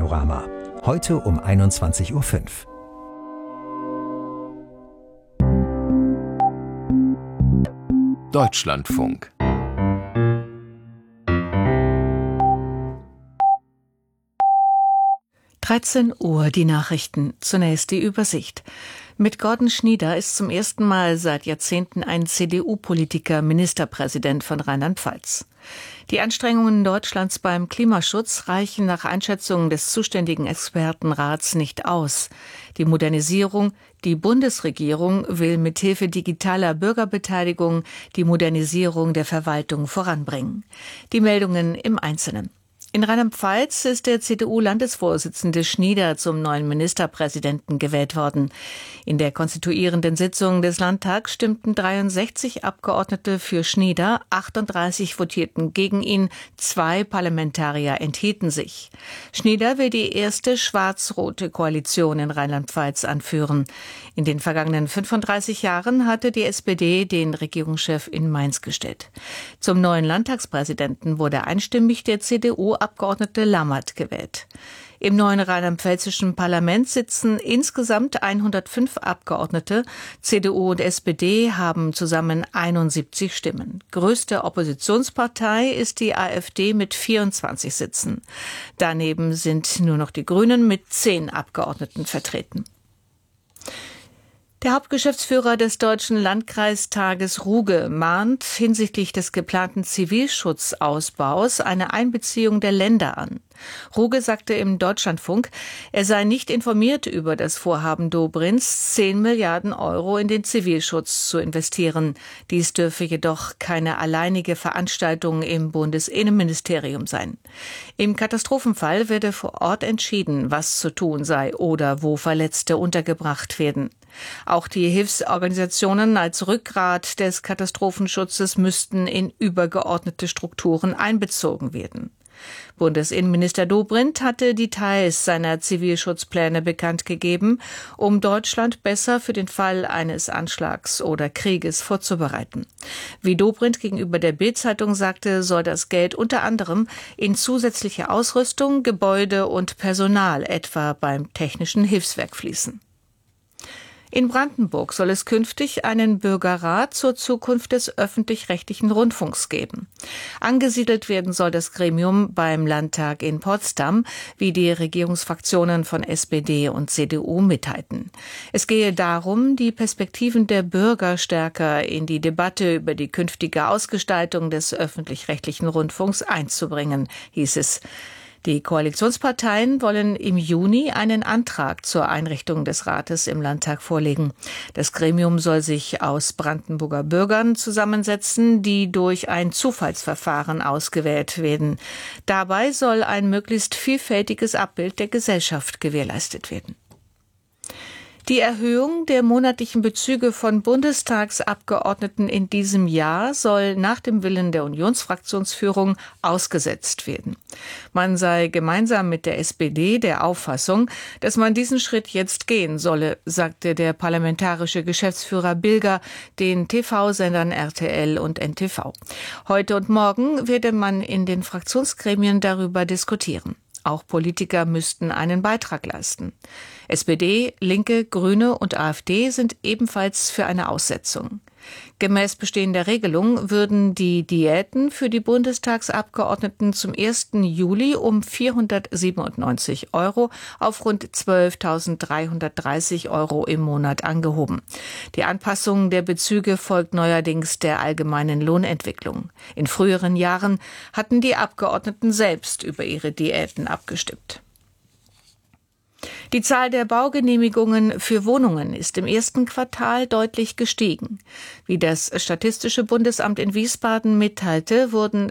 Panorama. Heute um 21:05 Uhr. Deutschlandfunk. (13 Uhr) die Nachrichten. Zunächst die Übersicht. Mit Gordon Schnieder ist zum ersten Mal seit Jahrzehnten ein CDU-Politiker Ministerpräsident von Rheinland-Pfalz. Die Anstrengungen Deutschlands beim Klimaschutz reichen nach Einschätzung des zuständigen Expertenrats nicht aus. Die Bundesregierung will mithilfe digitaler Bürgerbeteiligung die Modernisierung der Verwaltung voranbringen. Die Meldungen im Einzelnen. In Rheinland-Pfalz ist der CDU-Landesvorsitzende Schnieder zum neuen Ministerpräsidenten gewählt worden. In der konstituierenden Sitzung des Landtags stimmten 63 Abgeordnete für Schnieder, 38 votierten gegen ihn, 2 Parlamentarier enthielten sich. Schnieder will die erste schwarz-rote Koalition in Rheinland-Pfalz anführen. In den vergangenen 35 Jahren hatte die SPD den Regierungschef in Mainz gestellt. Zum neuen Landtagspräsidenten wurde einstimmig der CDU-Abgeordnete Lammert gewählt. Im neuen rheinland-pfälzischen Parlament sitzen insgesamt 105 Abgeordnete. CDU und SPD haben zusammen 71 Stimmen. Größte Oppositionspartei ist die AfD mit 24 Sitzen. Daneben sind nur noch die Grünen mit 10 Abgeordneten vertreten. Der Hauptgeschäftsführer des Deutschen Landkreistages Ruge mahnt hinsichtlich des geplanten Zivilschutzausbaus eine Einbeziehung der Länder an. Ruge sagte im Deutschlandfunk, er sei nicht informiert über das Vorhaben Dobrinds, 10 Milliarden Euro in den Zivilschutz zu investieren. Dies dürfe jedoch keine alleinige Veranstaltung im Bundesinnenministerium sein. Im Katastrophenfall werde vor Ort entschieden, was zu tun sei oder wo Verletzte untergebracht werden. Auch die Hilfsorganisationen als Rückgrat des Katastrophenschutzes müssten in übergeordnete Strukturen einbezogen werden. Bundesinnenminister Dobrindt hatte Details seiner Zivilschutzpläne bekannt gegeben, um Deutschland besser für den Fall eines Anschlags oder Krieges vorzubereiten. Wie Dobrindt gegenüber der Bild-Zeitung sagte, soll das Geld unter anderem in zusätzliche Ausrüstung, Gebäude und Personal, etwa beim Technischen Hilfswerk, fließen. In Brandenburg soll es künftig einen Bürgerrat zur Zukunft des öffentlich-rechtlichen Rundfunks geben. Angesiedelt werden soll das Gremium beim Landtag in Potsdam, wie die Regierungsfraktionen von SPD und CDU mitteilten. Es gehe darum, die Perspektiven der Bürger stärker in die Debatte über die künftige Ausgestaltung des öffentlich-rechtlichen Rundfunks einzubringen, hieß es. Die Koalitionsparteien wollen im Juni einen Antrag zur Einrichtung des Rates im Landtag vorlegen. Das Gremium soll sich aus Brandenburger Bürgern zusammensetzen, die durch ein Zufallsverfahren ausgewählt werden. Dabei soll ein möglichst vielfältiges Abbild der Gesellschaft gewährleistet werden. Die Erhöhung der monatlichen Bezüge von Bundestagsabgeordneten in diesem Jahr soll nach dem Willen der Unionsfraktionsführung ausgesetzt werden. Man sei gemeinsam mit der SPD der Auffassung, dass man diesen Schritt jetzt gehen solle, sagte der parlamentarische Geschäftsführer Bilger den TV-Sendern RTL und NTV. Heute und morgen werde man in den Fraktionsgremien darüber diskutieren. Auch Politiker müssten einen Beitrag leisten. SPD, Linke, Grüne und AfD sind ebenfalls für eine Aussetzung. Gemäß bestehender Regelung würden die Diäten für die Bundestagsabgeordneten zum 1. Juli um 497 € auf rund 12.330 € im Monat angehoben. Die Anpassung der Bezüge folgt neuerdings der allgemeinen Lohnentwicklung. In früheren Jahren hatten die Abgeordneten selbst über ihre Diäten abgestimmt. Die Zahl der Baugenehmigungen für Wohnungen ist im ersten Quartal deutlich gestiegen. Wie das Statistische Bundesamt in Wiesbaden mitteilte, wurden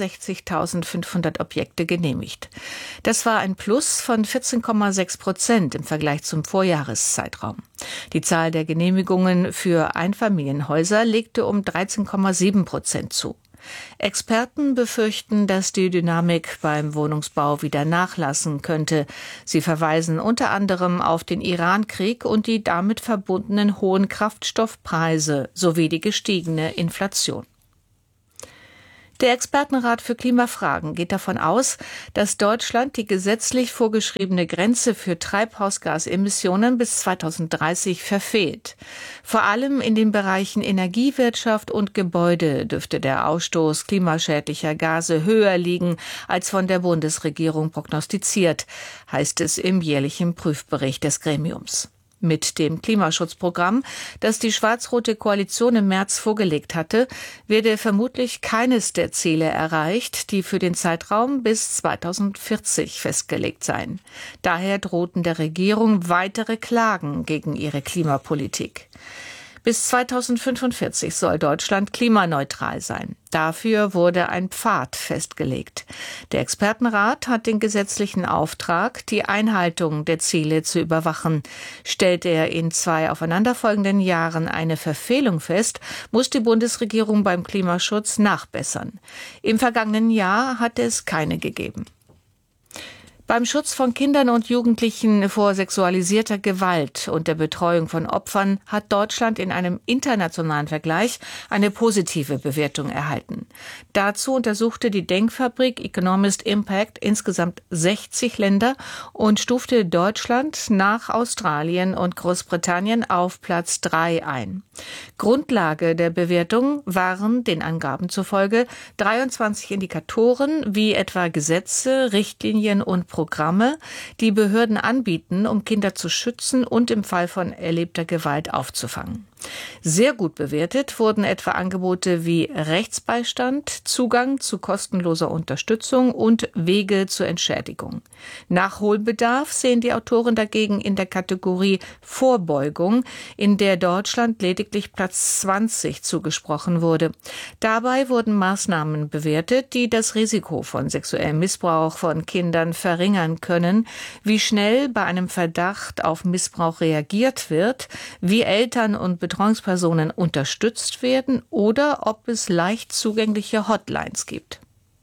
63.500 Objekte genehmigt. Das war ein Plus von 14,6% im Vergleich zum Vorjahreszeitraum. Die Zahl der Genehmigungen für Einfamilienhäuser legte um 13,7% zu. Experten befürchten, dass die Dynamik beim Wohnungsbau wieder nachlassen könnte. Sie verweisen unter anderem auf den Irankrieg und die damit verbundenen hohen Kraftstoffpreise sowie die gestiegene Inflation. Der Expertenrat für Klimafragen geht davon aus, dass Deutschland die gesetzlich vorgeschriebene Grenze für Treibhausgasemissionen bis 2030 verfehlt. Vor allem in den Bereichen Energiewirtschaft und Gebäude dürfte der Ausstoß klimaschädlicher Gase höher liegen als von der Bundesregierung prognostiziert, heißt es im jährlichen Prüfbericht des Gremiums. Mit dem Klimaschutzprogramm, das die schwarz-rote Koalition im März vorgelegt hatte, werde vermutlich keines der Ziele erreicht, die für den Zeitraum bis 2040 festgelegt seien. Daher drohten der Regierung weitere Klagen gegen ihre Klimapolitik. Bis 2045 soll Deutschland klimaneutral sein. Dafür wurde ein Pfad festgelegt. Der Expertenrat hat den gesetzlichen Auftrag, die Einhaltung der Ziele zu überwachen. Stellt er in 2 aufeinanderfolgenden Jahren eine Verfehlung fest, muss die Bundesregierung beim Klimaschutz nachbessern. Im vergangenen Jahr hat es keine gegeben. Beim Schutz von Kindern und Jugendlichen vor sexualisierter Gewalt und der Betreuung von Opfern hat Deutschland in einem internationalen Vergleich eine positive Bewertung erhalten. Dazu untersuchte die Denkfabrik Economist Impact insgesamt 60 Länder und stufte Deutschland nach Australien und Großbritannien auf Platz 3 ein. Grundlage der Bewertung waren den Angaben zufolge 23 Indikatoren wie etwa Gesetze, Richtlinien und Programme, die Behörden anbieten, um Kinder zu schützen und im Fall von erlebter Gewalt aufzufangen. Sehr gut bewertet wurden etwa Angebote wie Rechtsbeistand, Zugang zu kostenloser Unterstützung und Wege zur Entschädigung. Nachholbedarf sehen die Autoren dagegen in der Kategorie Vorbeugung, in der Deutschland lediglich Platz 20 zugesprochen wurde. Dabei wurden Maßnahmen bewertet, die das Risiko von sexuellem Missbrauch von Kindern verringern können, wie schnell bei einem Verdacht auf Missbrauch reagiert wird, wie Eltern und Betreuungspersonen unterstützt werden oder ob es leicht zugängliche Hotlines gibt.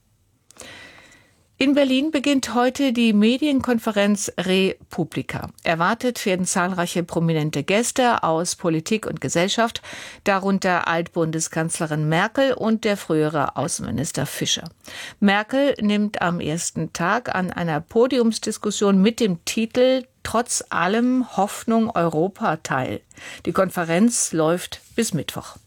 In Berlin beginnt heute die Medienkonferenz Republika. Erwartet werden zahlreiche prominente Gäste aus Politik und Gesellschaft, darunter Altbundeskanzlerin Merkel und der frühere Außenminister Fischer. Merkel nimmt am ersten Tag an einer Podiumsdiskussion mit dem Titel Trotz allem Hoffnung Europa teil. Die Konferenz läuft bis Mittwoch.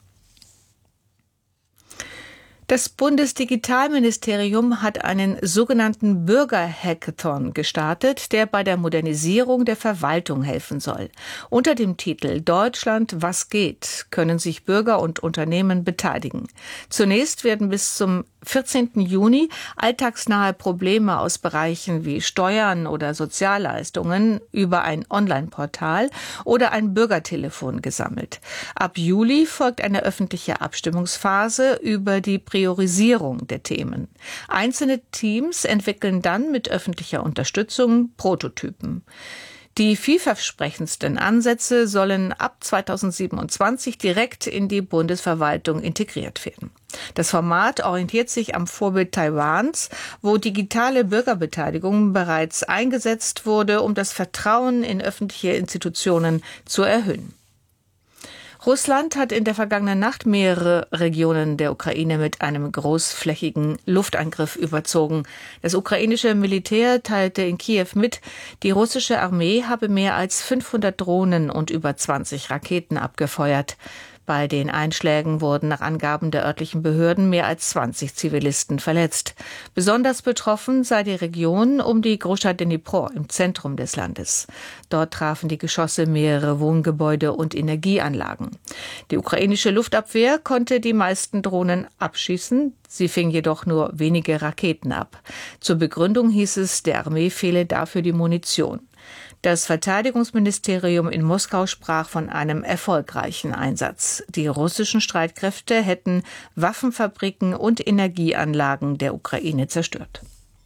Das Bundesdigitalministerium hat einen sogenannten Bürgerhackathon gestartet, der bei der Modernisierung der Verwaltung helfen soll. Unter dem Titel Deutschland, was geht, können sich Bürger und Unternehmen beteiligen. Zunächst werden bis zum 14. Juni alltagsnahe Probleme aus Bereichen wie Steuern oder Sozialleistungen über ein Online-Portal oder ein Bürgertelefon gesammelt. Ab Juli folgt eine öffentliche Abstimmungsphase über die Priorisierung der Themen. Einzelne Teams entwickeln dann mit öffentlicher Unterstützung Prototypen. Die vielversprechendsten Ansätze sollen ab 2027 direkt in die Bundesverwaltung integriert werden. Das Format orientiert sich am Vorbild Taiwans, wo digitale Bürgerbeteiligung bereits eingesetzt wurde, um das Vertrauen in öffentliche Institutionen zu erhöhen. Russland hat in der vergangenen Nacht mehrere Regionen der Ukraine mit einem großflächigen Luftangriff überzogen. Das ukrainische Militär teilte in Kiew mit, die russische Armee habe mehr als 500 Drohnen und über 20 Raketen abgefeuert. Bei den Einschlägen wurden nach Angaben der örtlichen Behörden mehr als 20 Zivilisten verletzt. Besonders betroffen sei die Region um die Großstadt Dnipro im Zentrum des Landes. Dort trafen die Geschosse mehrere Wohngebäude und Energieanlagen. Die ukrainische Luftabwehr konnte die meisten Drohnen abschießen. Sie fing jedoch nur wenige Raketen ab. Zur Begründung hieß es, der Armee fehle dafür die Munition. Das Verteidigungsministerium in Moskau sprach von einem erfolgreichen Einsatz. Die russischen Streitkräfte hätten Waffenfabriken und Energieanlagen der Ukraine zerstört.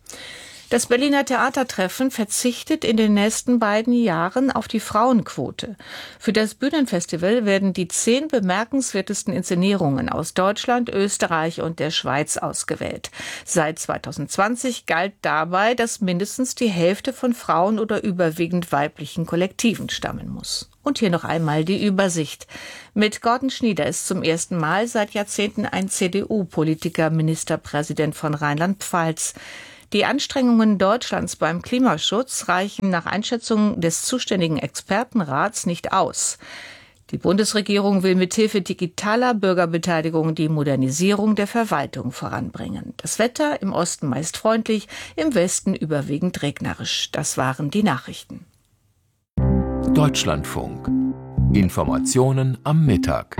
Das Berliner Theatertreffen verzichtet in den nächsten beiden Jahren auf die Frauenquote. Für das Bühnenfestival werden die 10 bemerkenswertesten Inszenierungen aus Deutschland, Österreich und der Schweiz ausgewählt. Seit 2020 galt dabei, dass mindestens die Hälfte von Frauen oder überwiegend weiblichen Kollektiven stammen muss. Und hier noch einmal die Übersicht. Mit Gordon Schnieder ist zum ersten Mal seit Jahrzehnten ein CDU-Politiker Ministerpräsident von Rheinland-Pfalz. Die Anstrengungen Deutschlands beim Klimaschutz reichen nach Einschätzung des zuständigen Expertenrats nicht aus. Die Bundesregierung will mithilfe digitaler Bürgerbeteiligung die Modernisierung der Verwaltung voranbringen. Das Wetter im Osten meist freundlich, im Westen überwiegend regnerisch. Das waren die Nachrichten. Deutschlandfunk. Informationen am Mittag.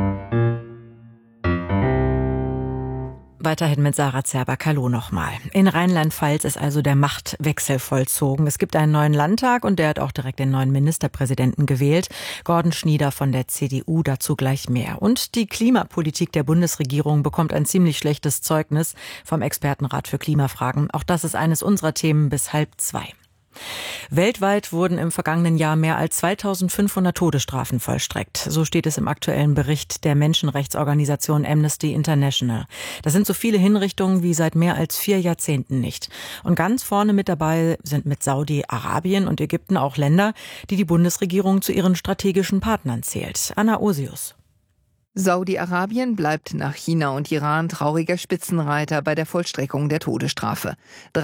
Weiterhin mit Sarah Zerback. Hallo nochmal. In Rheinland-Pfalz ist also der Machtwechsel vollzogen. Es gibt einen neuen Landtag und der hat auch direkt den neuen Ministerpräsidenten gewählt. Gordon Schnieder von der CDU, dazu gleich mehr. Und die Klimapolitik der Bundesregierung bekommt ein ziemlich schlechtes Zeugnis vom Expertenrat für Klimafragen. Auch das ist eines unserer Themen bis 1:30. Weltweit wurden im vergangenen Jahr mehr als 2500 Todesstrafen vollstreckt. So steht es im aktuellen Bericht der Menschenrechtsorganisation Amnesty International. Das sind so viele Hinrichtungen wie seit mehr als 4 Jahrzehnten nicht. Und ganz vorne mit dabei sind mit Saudi-Arabien und Ägypten auch Länder, die die Bundesregierung zu ihren strategischen Partnern zählt. Anna Osius. Saudi-Arabien bleibt nach China und Iran trauriger Spitzenreiter bei der Vollstreckung der Todesstrafe.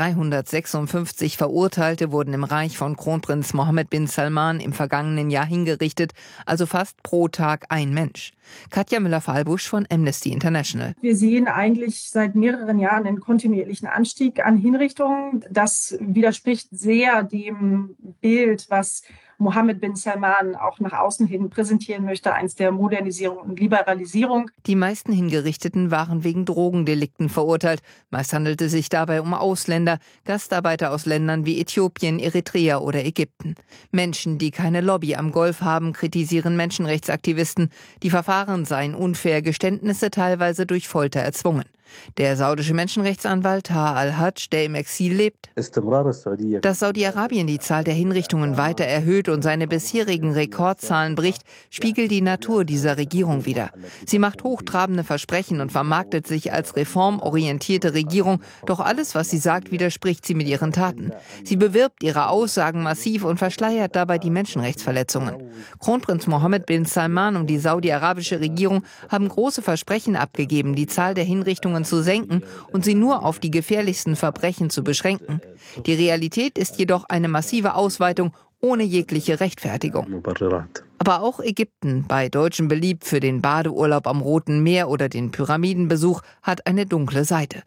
356 Verurteilte wurden im Reich von Kronprinz Mohammed bin Salman im vergangenen Jahr hingerichtet, also fast pro Tag ein Mensch. Katja Müller-Fahlbusch von Amnesty International. Wir sehen eigentlich seit mehreren Jahren einen kontinuierlichen Anstieg an Hinrichtungen. Das widerspricht sehr dem Bild, was Mohammed bin Salman auch nach außen hin präsentieren möchte, eins der Modernisierung und Liberalisierung. Die meisten Hingerichteten waren wegen Drogendelikten verurteilt. Meist handelte es sich dabei um Ausländer, Gastarbeiter aus Ländern wie Äthiopien, Eritrea oder Ägypten. Menschen, die keine Lobby am Golf haben, kritisieren Menschenrechtsaktivisten. Die Verfahren seien unfair, Geständnisse teilweise durch Folter erzwungen. Der saudische Menschenrechtsanwalt Taha al-Hajj, der im Exil lebt, dass Saudi-Arabien die Zahl der Hinrichtungen weiter erhöht und seine bisherigen Rekordzahlen bricht, spiegelt die Natur dieser Regierung wider. Sie macht hochtrabende Versprechen und vermarktet sich als reformorientierte Regierung, doch alles, was sie sagt, widerspricht sie mit ihren Taten. Sie bewirbt ihre Aussagen massiv und verschleiert dabei die Menschenrechtsverletzungen. Kronprinz Mohammed bin Salman und die saudi-arabische Regierung haben große Versprechen abgegeben, die Zahl der Hinrichtungen zu senken und sie nur auf die gefährlichsten Verbrechen zu beschränken. Die Realität ist jedoch eine massive Ausweitung ohne jegliche Rechtfertigung. Aber auch Ägypten, bei Deutschen beliebt für den Badeurlaub am Roten Meer oder den Pyramidenbesuch, hat eine dunkle Seite.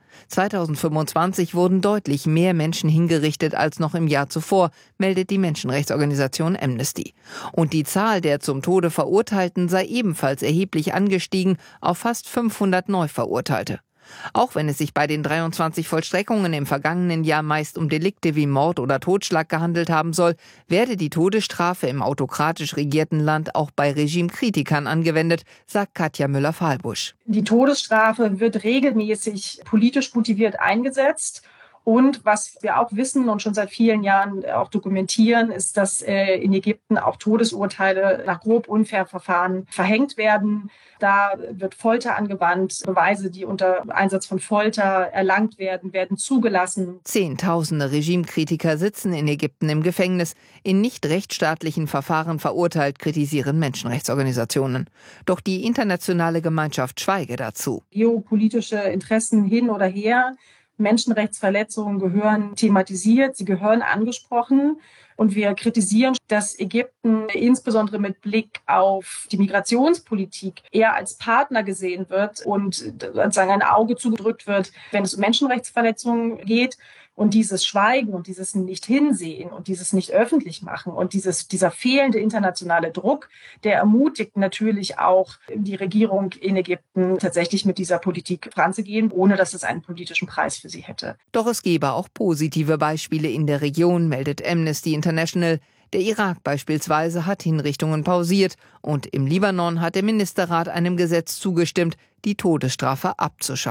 2025 wurden deutlich mehr Menschen hingerichtet als noch im Jahr zuvor, meldet die Menschenrechtsorganisation Amnesty. Und die Zahl der zum Tode Verurteilten sei ebenfalls erheblich angestiegen auf fast 500 Neuverurteilte. Auch wenn es sich bei den 23 Vollstreckungen im vergangenen Jahr meist um Delikte wie Mord oder Totschlag gehandelt haben soll, werde die Todesstrafe im autokratisch regierten Land auch bei Regimekritikern angewendet, sagt Katja Müller-Fahlbusch. Die Todesstrafe wird regelmäßig politisch motiviert eingesetzt. Und was wir auch wissen und schon seit vielen Jahren auch dokumentieren, ist, dass in Ägypten auch Todesurteile nach grob unfair Verfahren verhängt werden. Da wird Folter angewandt. Beweise, die unter Einsatz von Folter erlangt werden, werden zugelassen. Zehntausende Regimekritiker sitzen in Ägypten im Gefängnis. In nicht rechtsstaatlichen Verfahren verurteilt, kritisieren Menschenrechtsorganisationen. Doch die internationale Gemeinschaft schweige dazu. Geopolitische Interessen hin oder her. Menschenrechtsverletzungen gehören thematisiert, sie gehören angesprochen. Und wir kritisieren, dass Ägypten insbesondere mit Blick auf die Migrationspolitik eher als Partner gesehen wird und sozusagen ein Auge zugedrückt wird, wenn es um Menschenrechtsverletzungen geht. Und dieses Schweigen und dieses Nicht-Hinsehen und dieses Nicht-Öffentlich machen und dieser fehlende internationale Druck, der ermutigt natürlich auch die Regierung in Ägypten tatsächlich mit dieser Politik voranzugehen, ohne dass es einen politischen Preis für sie hätte. Doch es gebe auch positive Beispiele in der Region, meldet Amnesty International. Der Irak beispielsweise hat Hinrichtungen pausiert und im Libanon hat der Ministerrat einem Gesetz zugestimmt, die Todesstrafe abzuschaffen.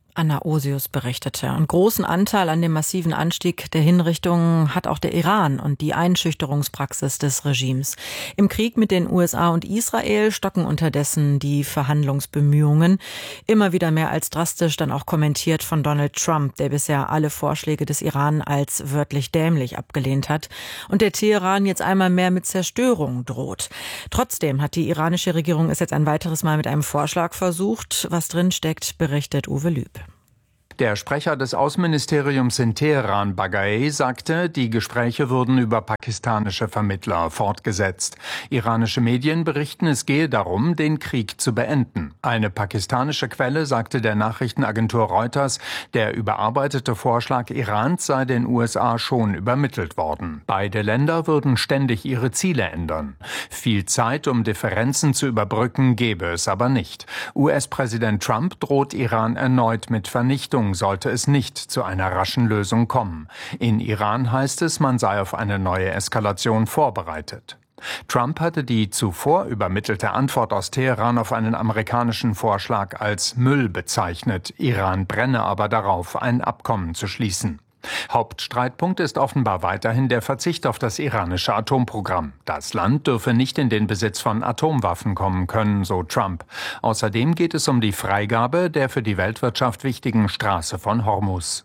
Anna Osius berichtete. Einen großen Anteil an dem massiven Anstieg der Hinrichtungen hat auch der Iran und die Einschüchterungspraxis des Regimes. Im Krieg mit den USA und Israel stocken unterdessen die Verhandlungsbemühungen. Immer wieder mehr als drastisch dann auch kommentiert von Donald Trump, der bisher alle Vorschläge des Iran als wörtlich dämlich abgelehnt hat und der Teheran jetzt einmal mehr mit Zerstörung droht. Trotzdem hat die iranische Regierung es jetzt ein weiteres Mal mit einem Vorschlag versucht. Was drin steckt, berichtet Uwe Lüb. Der Sprecher des Außenministeriums in Teheran, Bagaei, sagte, die Gespräche würden über pakistanische Vermittler fortgesetzt. Iranische Medien berichten, es gehe darum, den Krieg zu beenden. Eine pakistanische Quelle sagte der Nachrichtenagentur Reuters, der überarbeitete Vorschlag Irans sei den USA schon übermittelt worden. Beide Länder würden ständig ihre Ziele ändern. Viel Zeit, um Differenzen zu überbrücken, gäbe es aber nicht. US-Präsident Trump droht Iran erneut mit Vernichtung, sollte es nicht zu einer raschen Lösung kommen. In Iran heißt es, man sei auf eine neue Eskalation vorbereitet. Trump hatte die zuvor übermittelte Antwort aus Teheran auf einen amerikanischen Vorschlag als Müll bezeichnet. Iran brenne aber darauf, ein Abkommen zu schließen. Hauptstreitpunkt ist offenbar weiterhin der Verzicht auf das iranische Atomprogramm. Das Land dürfe nicht in den Besitz von Atomwaffen kommen können, so Trump. Außerdem geht es um die Freigabe der für die Weltwirtschaft wichtigen Straße von Hormuz.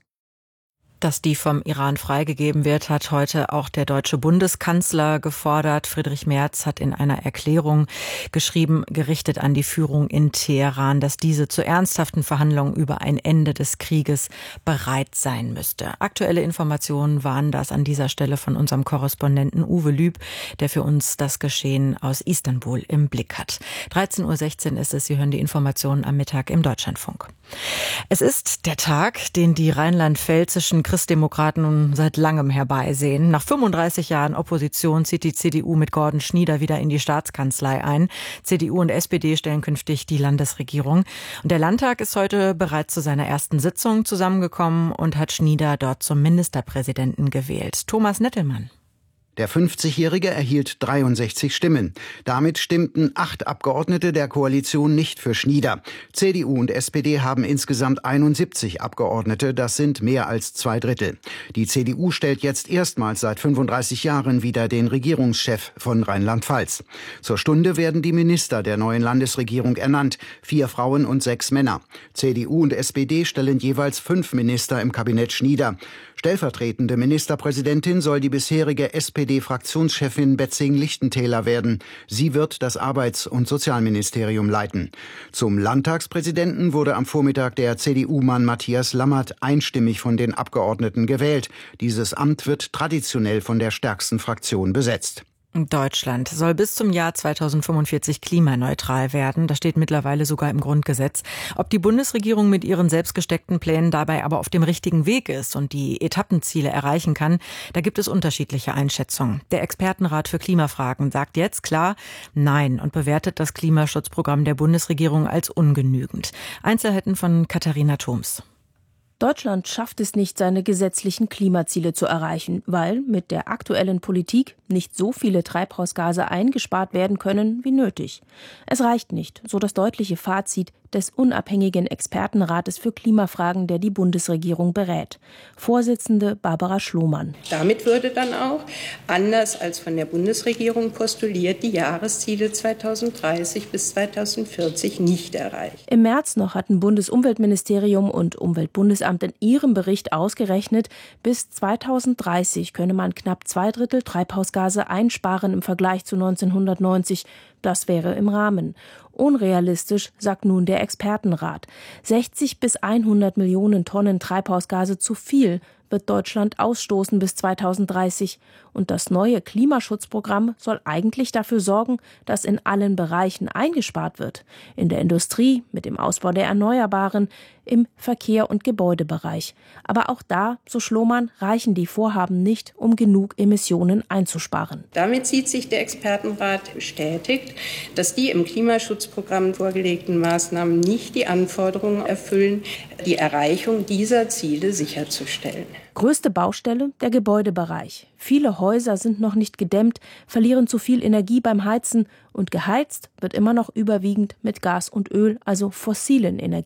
Dass die vom Iran freigegeben wird, hat heute auch der deutsche Bundeskanzler gefordert. Friedrich Merz hat in einer Erklärung geschrieben, gerichtet an die Führung in Teheran, dass diese zu ernsthaften Verhandlungen über ein Ende des Krieges bereit sein müsste. Aktuelle Informationen waren das an dieser Stelle von unserem Korrespondenten Uwe Lüb, der für uns das Geschehen aus Istanbul im Blick hat. 13.16 Uhr ist es. Sie hören die Informationen am Mittag im Deutschlandfunk. Es ist der Tag, den die rheinland-pfälzischen Christdemokraten nun seit langem herbeisehen. Nach 35 Jahren Opposition zieht die CDU mit Gordon Schnieder wieder in die Staatskanzlei ein. CDU und SPD stellen künftig die Landesregierung. Und der Landtag ist heute bereits zu seiner ersten Sitzung zusammengekommen und hat Schnieder dort zum Ministerpräsidenten gewählt. Thomas Nettelmann. Der 50-Jährige erhielt 63 Stimmen. Damit stimmten 8 Abgeordnete der Koalition nicht für Schnieder. CDU und SPD haben insgesamt 71 Abgeordnete, das sind mehr als 2/3. Die CDU stellt jetzt erstmals seit 35 Jahren wieder den Regierungschef von Rheinland-Pfalz. Zur Stunde werden die Minister der neuen Landesregierung ernannt, 4 Frauen und 6 Männer. CDU und SPD stellen jeweils 5 Minister im Kabinett Schnieder. Stellvertretende Ministerpräsidentin soll die bisherige SPD-Fraktionschefin Betzing-Lichtentäler werden. Sie wird das Arbeits- und Sozialministerium leiten. Zum Landtagspräsidenten wurde am Vormittag der CDU-Mann Matthias Lammert einstimmig von den Abgeordneten gewählt. Dieses Amt wird traditionell von der stärksten Fraktion besetzt. Deutschland soll bis zum Jahr 2045 klimaneutral werden. Das steht mittlerweile sogar im Grundgesetz. Ob die Bundesregierung mit ihren selbstgesteckten Plänen dabei aber auf dem richtigen Weg ist und die Etappenziele erreichen kann, da gibt es unterschiedliche Einschätzungen. Der Expertenrat für Klimafragen sagt jetzt klar Nein und bewertet das Klimaschutzprogramm der Bundesregierung als ungenügend. Einzelheiten von Katharina Thoms. Deutschland schafft es nicht, seine gesetzlichen Klimaziele zu erreichen, weil mit der aktuellen Politik nicht so viele Treibhausgase eingespart werden können wie nötig. Es reicht nicht, so das deutliche Fazit des unabhängigen Expertenrates für Klimafragen, der die Bundesregierung berät. Vorsitzende Barbara Schlomann. Damit würde dann auch, anders als von der Bundesregierung postuliert, die Jahresziele 2030 bis 2040 nicht erreicht. Im März noch hatten Bundesumweltministerium und Umweltbundesamt in ihrem Bericht ausgerechnet, bis 2030 könne man knapp 2/3 Treibhausgase einsparen im Vergleich zu 1990. Das wäre im Rahmen. Unrealistisch, sagt nun der Expertenrat. 60 bis 100 Millionen Tonnen Treibhausgase zu viel wird Deutschland ausstoßen bis 2030. Und das neue Klimaschutzprogramm soll eigentlich dafür sorgen, dass in allen Bereichen eingespart wird. In der Industrie, mit dem Ausbau der Erneuerbaren, im Verkehr- und Gebäudebereich. Aber auch da, so Schlomann, reichen die Vorhaben nicht, um genug Emissionen einzusparen. Damit sieht sich der Expertenrat bestätigt, dass die im Klimaschutzprogramm vorgelegten Maßnahmen nicht die Anforderungen erfüllen, die Erreichung dieser Ziele sicherzustellen. Größte Baustelle, der Gebäudebereich. Viele Häuser sind noch nicht gedämmt, verlieren zu viel Energie beim Heizen und geheizt wird immer noch überwiegend mit Gas und Öl, also fossilen Energien.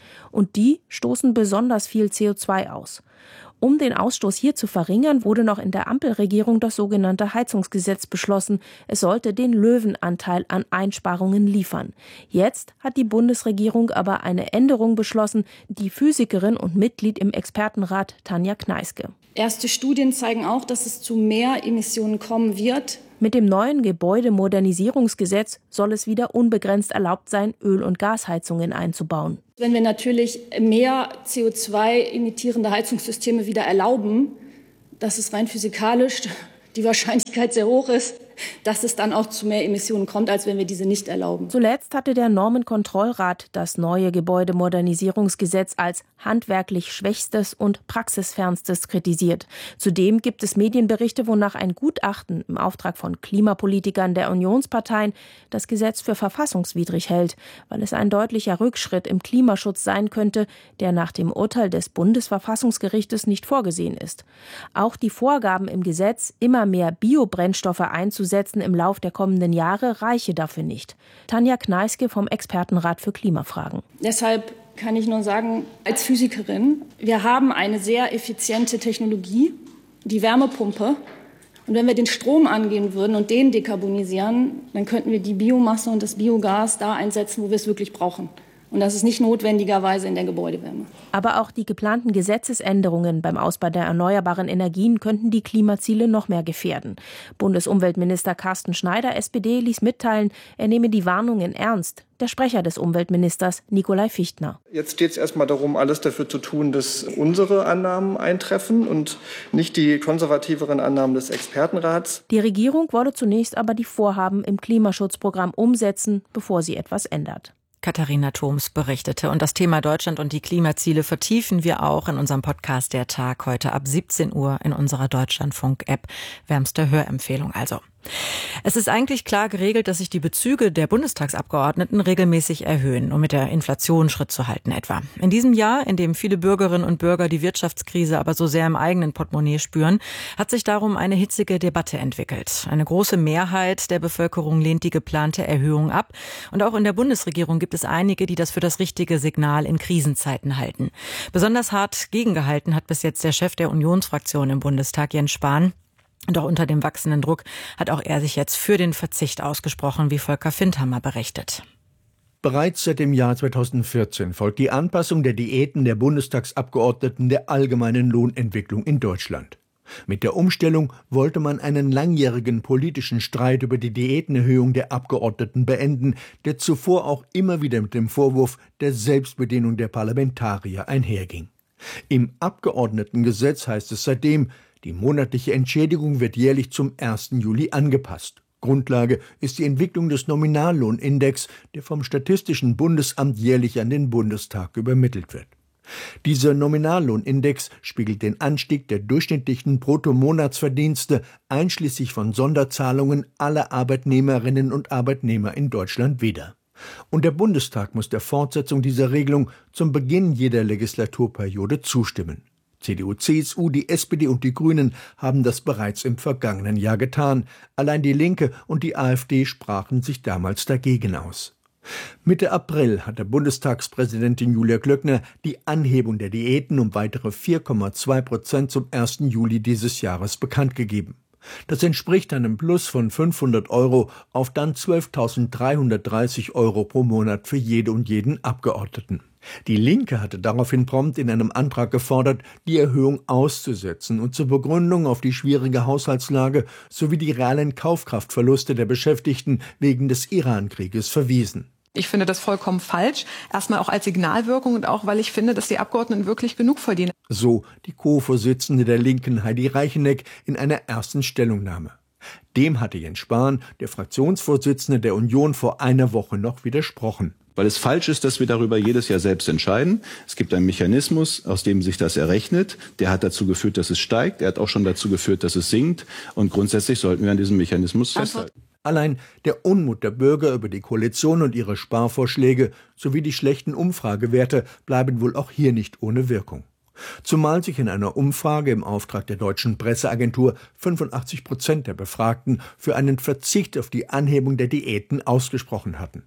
Und die stoßen besonders viel CO2 aus. Um den Ausstoß hier zu verringern, wurde noch in der Ampelregierung das sogenannte Heizungsgesetz beschlossen. Es sollte den Löwenanteil an Einsparungen liefern. Jetzt hat die Bundesregierung aber eine Änderung beschlossen, die Physikerin und Mitglied im Expertenrat Tanja Kneiske. Erste Studien zeigen auch, dass es zu mehr Emissionen kommen wird. Mit dem neuen Gebäudemodernisierungsgesetz soll es wieder unbegrenzt erlaubt sein, Öl- und Gasheizungen einzubauen. Wenn wir natürlich mehr CO2-emittierende Heizungssysteme wieder erlauben, dass es rein physikalisch die Wahrscheinlichkeit sehr hoch ist, dass es dann auch zu mehr Emissionen kommt, als wenn wir diese nicht erlauben. Zuletzt hatte der Normenkontrollrat das neue Gebäudemodernisierungsgesetz als handwerklich schwächstes und praxisfernstes kritisiert. Zudem gibt es Medienberichte, wonach ein Gutachten im Auftrag von Klimapolitikern der Unionsparteien das Gesetz für verfassungswidrig hält, weil es ein deutlicher Rückschritt im Klimaschutz sein könnte, der nach dem Urteil des Bundesverfassungsgerichtes nicht vorgesehen ist. Auch die Vorgaben im Gesetz, immer mehr Biobrennstoffe einzusetzen im Lauf der kommenden Jahre, reiche dafür nicht. Tanja Kneiske vom Expertenrat für Klimafragen. Deshalb kann ich nur sagen, als Physikerin, wir haben eine sehr effiziente Technologie, die Wärmepumpe. Und wenn wir den Strom angehen würden und den dekarbonisieren, dann könnten wir die Biomasse und das Biogas da einsetzen, wo wir es wirklich brauchen. Und das ist nicht notwendigerweise in der Gebäudewärme. Aber auch die geplanten Gesetzesänderungen beim Ausbau der erneuerbaren Energien könnten die Klimaziele noch mehr gefährden. Bundesumweltminister Carsten Schneider, SPD, ließ mitteilen, er nehme die Warnungen ernst. Der Sprecher des Umweltministers, Nikolai Fichtner. Jetzt geht es erstmal darum, alles dafür zu tun, dass unsere Annahmen eintreffen und nicht die konservativeren Annahmen des Expertenrats. Die Regierung wolle zunächst aber die Vorhaben im Klimaschutzprogramm umsetzen, bevor sie etwas ändert. Katharina Thoms berichtete. Und das Thema Deutschland und die Klimaziele vertiefen wir auch in unserem Podcast Der Tag heute ab 17 Uhr in unserer Deutschlandfunk-App. Wärmste Hörempfehlung also. Es ist eigentlich klar geregelt, dass sich die Bezüge der Bundestagsabgeordneten regelmäßig erhöhen, um mit der Inflation Schritt zu halten etwa. In diesem Jahr, in dem viele Bürgerinnen und Bürger die Wirtschaftskrise aber so sehr im eigenen Portemonnaie spüren, hat sich darum eine hitzige Debatte entwickelt. Eine große Mehrheit der Bevölkerung lehnt die geplante Erhöhung ab. Und auch in der Bundesregierung gibt es einige, die das für das richtige Signal in Krisenzeiten halten. Besonders hart gegengehalten hat bis jetzt der Chef der Unionsfraktion im Bundestag, Jens Spahn. Doch unter dem wachsenden Druck hat auch er sich jetzt für den Verzicht ausgesprochen, wie Volker Findhammer berichtet. Bereits seit dem Jahr 2014 folgt die Anpassung der Diäten der Bundestagsabgeordneten der allgemeinen Lohnentwicklung in Deutschland. Mit der Umstellung wollte man einen langjährigen politischen Streit über die Diätenerhöhung der Abgeordneten beenden, der zuvor auch immer wieder mit dem Vorwurf der Selbstbedienung der Parlamentarier einherging. Im Abgeordnetengesetz heißt es seitdem, die monatliche Entschädigung wird jährlich zum 1. Juli angepasst. Grundlage ist die Entwicklung des Nominallohnindex, der vom Statistischen Bundesamt jährlich an den Bundestag übermittelt wird. Dieser Nominallohnindex spiegelt den Anstieg der durchschnittlichen Bruttomonatsverdienste einschließlich von Sonderzahlungen aller Arbeitnehmerinnen und Arbeitnehmer in Deutschland wider. Und der Bundestag muss der Fortsetzung dieser Regelung zum Beginn jeder Legislaturperiode zustimmen. CDU, CSU, die SPD und die Grünen haben das bereits im vergangenen Jahr getan. Allein die Linke und die AfD sprachen sich damals dagegen aus. Mitte April hatte Bundestagspräsidentin Julia Klöckner die Anhebung der Diäten um weitere 4,2% zum 1. Juli dieses Jahres bekannt gegeben. Das entspricht einem Plus von 500 € auf dann 12.330 € pro Monat für jede und jeden Abgeordneten. Die Linke hatte daraufhin prompt in einem Antrag gefordert, die Erhöhung auszusetzen und zur Begründung auf die schwierige Haushaltslage sowie die realen Kaufkraftverluste der Beschäftigten wegen des Iran-Krieges verwiesen. Ich finde das vollkommen falsch, erstmal auch als Signalwirkung und auch, weil ich finde, dass die Abgeordneten wirklich genug verdienen. So die Co-Vorsitzende der Linken Heidi Reicheneck in einer ersten Stellungnahme. Dem hatte Jens Spahn, der Fraktionsvorsitzende der Union, vor einer Woche noch widersprochen. Weil es falsch ist, dass wir darüber jedes Jahr selbst entscheiden. Es gibt einen Mechanismus, aus dem sich das errechnet. Der hat dazu geführt, dass es steigt. Der hat auch schon dazu geführt, dass es sinkt. Und grundsätzlich sollten wir an diesem Mechanismus festhalten. Allein der Unmut der Bürger über die Koalition und ihre Sparvorschläge sowie die schlechten Umfragewerte bleiben wohl auch hier nicht ohne Wirkung. Zumal sich in einer Umfrage im Auftrag der deutschen Presseagentur 85% der Befragten für einen Verzicht auf die Anhebung der Diäten ausgesprochen hatten.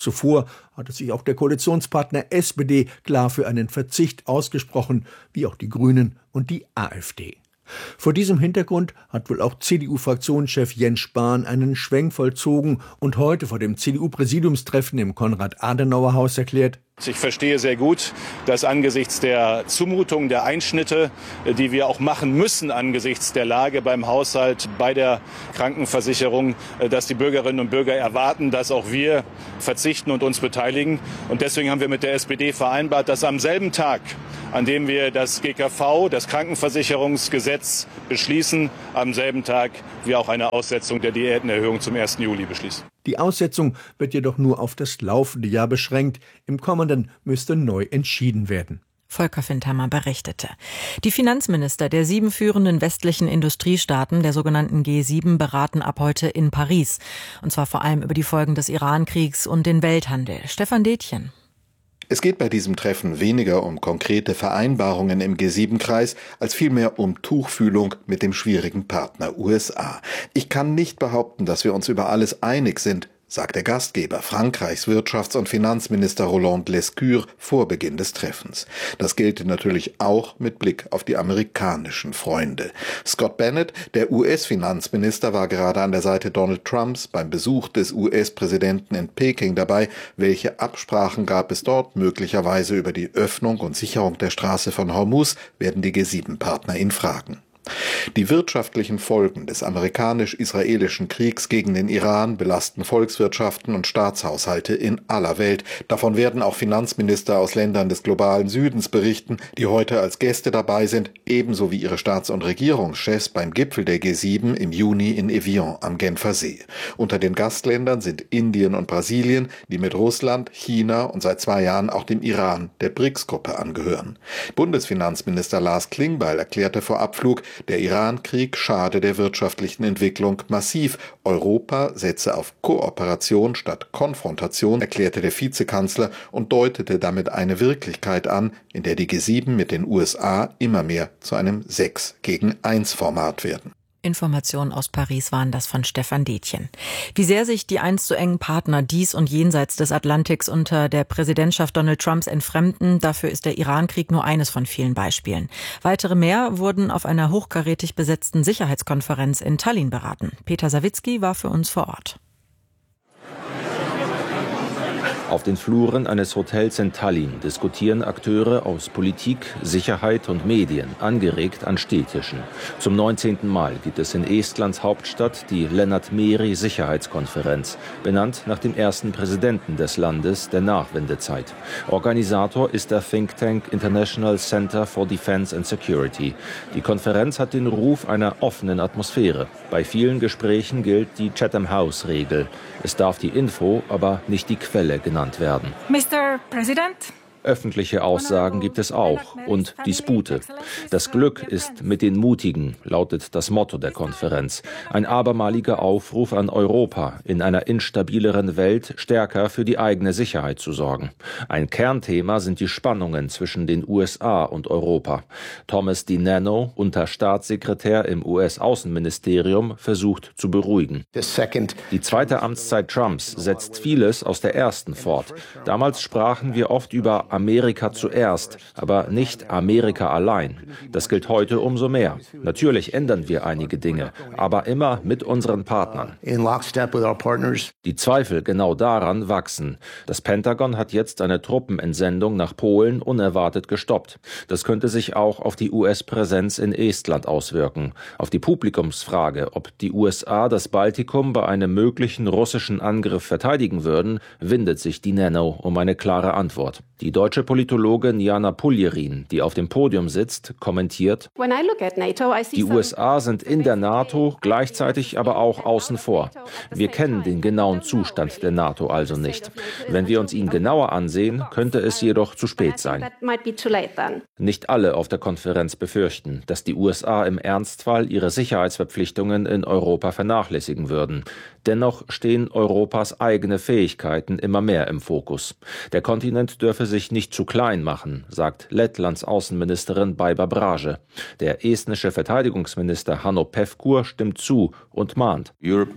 Zuvor hatte sich auch der Koalitionspartner SPD klar für einen Verzicht ausgesprochen, wie auch die Grünen und die AfD. Vor diesem Hintergrund hat wohl auch CDU-Fraktionschef Jens Spahn einen Schwenk vollzogen und heute vor dem CDU-Präsidiumstreffen im Konrad-Adenauer-Haus erklärt: Ich verstehe sehr gut, dass angesichts der Zumutung, der Einschnitte, die wir auch machen müssen angesichts der Lage beim Haushalt, bei der Krankenversicherung, dass die Bürgerinnen und Bürger erwarten, dass auch wir verzichten und uns beteiligen. Und deswegen haben wir mit der SPD vereinbart, dass am selben Tag, an dem wir das GKV, das Krankenversicherungsgesetz, beschließen, am selben Tag wir auch eine Aussetzung der Diätenerhöhung zum 1. Juli beschließen. Die Aussetzung wird jedoch nur auf das laufende Jahr beschränkt. Im kommenden müsste neu entschieden werden. Volker Findhammer berichtete. Die Finanzminister der 7 führenden westlichen Industriestaaten, der sogenannten G7, beraten ab heute in Paris. Und zwar vor allem über die Folgen des Iran-Kriegs und den Welthandel. Stefan Detjen. Es geht bei diesem Treffen weniger um konkrete Vereinbarungen im G7-Kreis, als vielmehr um Tuchfühlung mit dem schwierigen Partner USA. Ich kann nicht behaupten, dass wir uns über alles einig sind, sagt der Gastgeber, Frankreichs Wirtschafts- und Finanzminister Roland Lescure vor Beginn des Treffens. Das gilt natürlich auch mit Blick auf die amerikanischen Freunde. Scott Bennett, der US-Finanzminister, war gerade an der Seite Donald Trumps beim Besuch des US-Präsidenten in Peking dabei. Welche Absprachen gab es dort? Möglicherweise über die Öffnung und Sicherung der Straße von Hormuz werden die G7-Partner ihn fragen. Die wirtschaftlichen Folgen des amerikanisch-israelischen Kriegs gegen den Iran belasten Volkswirtschaften und Staatshaushalte in aller Welt. Davon werden auch Finanzminister aus Ländern des globalen Südens berichten, die heute als Gäste dabei sind, ebenso wie ihre Staats- und Regierungschefs beim Gipfel der G7 im Juni in Evian am Genfer See. Unter den Gastländern sind Indien und Brasilien, die mit Russland, China und seit 2 Jahren auch dem Iran der BRICS-Gruppe angehören. Bundesfinanzminister Lars Klingbeil erklärte vor Abflug, der Iran-Krieg schade der wirtschaftlichen Entwicklung massiv. Europa setze auf Kooperation statt Konfrontation, erklärte der Vizekanzler und deutete damit eine Wirklichkeit an, in der die G7 mit den USA immer mehr zu einem 6-gegen-1-Format werden. Informationen aus Paris waren das von Stefan Detjen. Wie sehr sich die einst so engen Partner dies und jenseits des Atlantiks unter der Präsidentschaft Donald Trumps entfremden, dafür ist der Iran-Krieg nur eines von vielen Beispielen. Weitere mehr wurden auf einer hochkarätig besetzten Sicherheitskonferenz in Tallinn beraten. Peter Sawicki war für uns vor Ort. Auf den Fluren eines Hotels in Tallinn diskutieren Akteure aus Politik, Sicherheit und Medien, angeregt an Stehtischen. Zum 19. Mal gibt es in Estlands Hauptstadt die Lennart Meri Sicherheitskonferenz, benannt nach dem ersten Präsidenten des Landes der Nachwendezeit. Organisator ist der Think Tank International Center for Defense and Security. Die Konferenz hat den Ruf einer offenen Atmosphäre. Bei vielen Gesprächen gilt die Chatham-House-Regel. Es darf die Info, aber nicht die Quelle genannt werden. Mr. President. Öffentliche Aussagen gibt es auch und Dispute. Das Glück ist mit den Mutigen, lautet das Motto der Konferenz. Ein abermaliger Aufruf an Europa, in einer instabileren Welt stärker für die eigene Sicherheit zu sorgen. Ein Kernthema sind die Spannungen zwischen den USA und Europa. Thomas DiNanno, Unterstaatssekretär im US-Außenministerium, versucht zu beruhigen. Die zweite Amtszeit Trumps setzt vieles aus der ersten fort. Damals sprachen wir oft über Amerika zuerst, aber nicht Amerika allein. Das gilt heute umso mehr. Natürlich ändern wir einige Dinge, aber immer mit unseren Partnern. Die Zweifel genau daran wachsen. Das Pentagon hat jetzt eine Truppenentsendung nach Polen unerwartet gestoppt. Das könnte sich auch auf die US-Präsenz in Estland auswirken. Auf die Publikumsfrage, ob die USA das Baltikum bei einem möglichen russischen Angriff verteidigen würden, windet sich DiNanno um eine klare Antwort. Die deutsche Politologin Jana Puljerin, die auf dem Podium sitzt, kommentiert: Die USA sind in der NATO, gleichzeitig aber auch außen vor. Wir kennen den genauen Zustand der NATO also nicht. Wenn wir uns ihn genauer ansehen, könnte es jedoch zu spät sein. Nicht alle auf der Konferenz befürchten, dass die USA im Ernstfall ihre Sicherheitsverpflichtungen in Europa vernachlässigen würden. Dennoch stehen Europas eigene Fähigkeiten immer mehr im Fokus. Der Kontinent dürfe sich nicht zu klein machen, sagt Lettlands Außenministerin Baiba Brage. Der estnische Verteidigungsminister Hanno Pevkur stimmt zu und mahnt.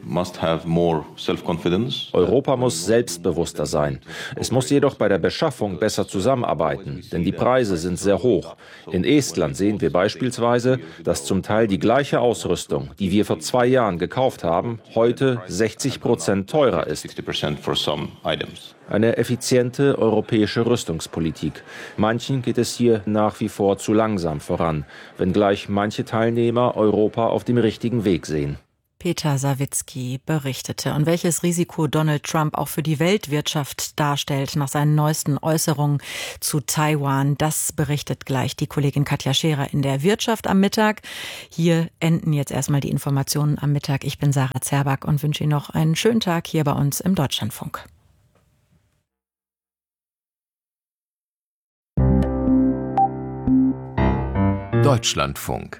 Europa muss selbstbewusster sein. Es muss jedoch bei der Beschaffung besser zusammenarbeiten, denn die Preise sind sehr hoch. In Estland sehen wir beispielsweise, dass zum Teil die gleiche Ausrüstung, die wir vor 2 Jahren gekauft haben, heute 60% teurer ist. Eine effiziente europäische Rüstungspolitik. Manchen geht es hier nach wie vor zu langsam voran, wenngleich manche Teilnehmer Europa auf dem richtigen Weg sehen. Peter Sawicki berichtete. Und welches Risiko Donald Trump auch für die Weltwirtschaft darstellt nach seinen neuesten Äußerungen zu Taiwan, das berichtet gleich die Kollegin Katja Scherer in der Wirtschaft am Mittag. Hier enden jetzt erstmal die Informationen am Mittag. Ich bin Sarah Zerback und wünsche Ihnen noch einen schönen Tag hier bei uns im Deutschlandfunk. Deutschlandfunk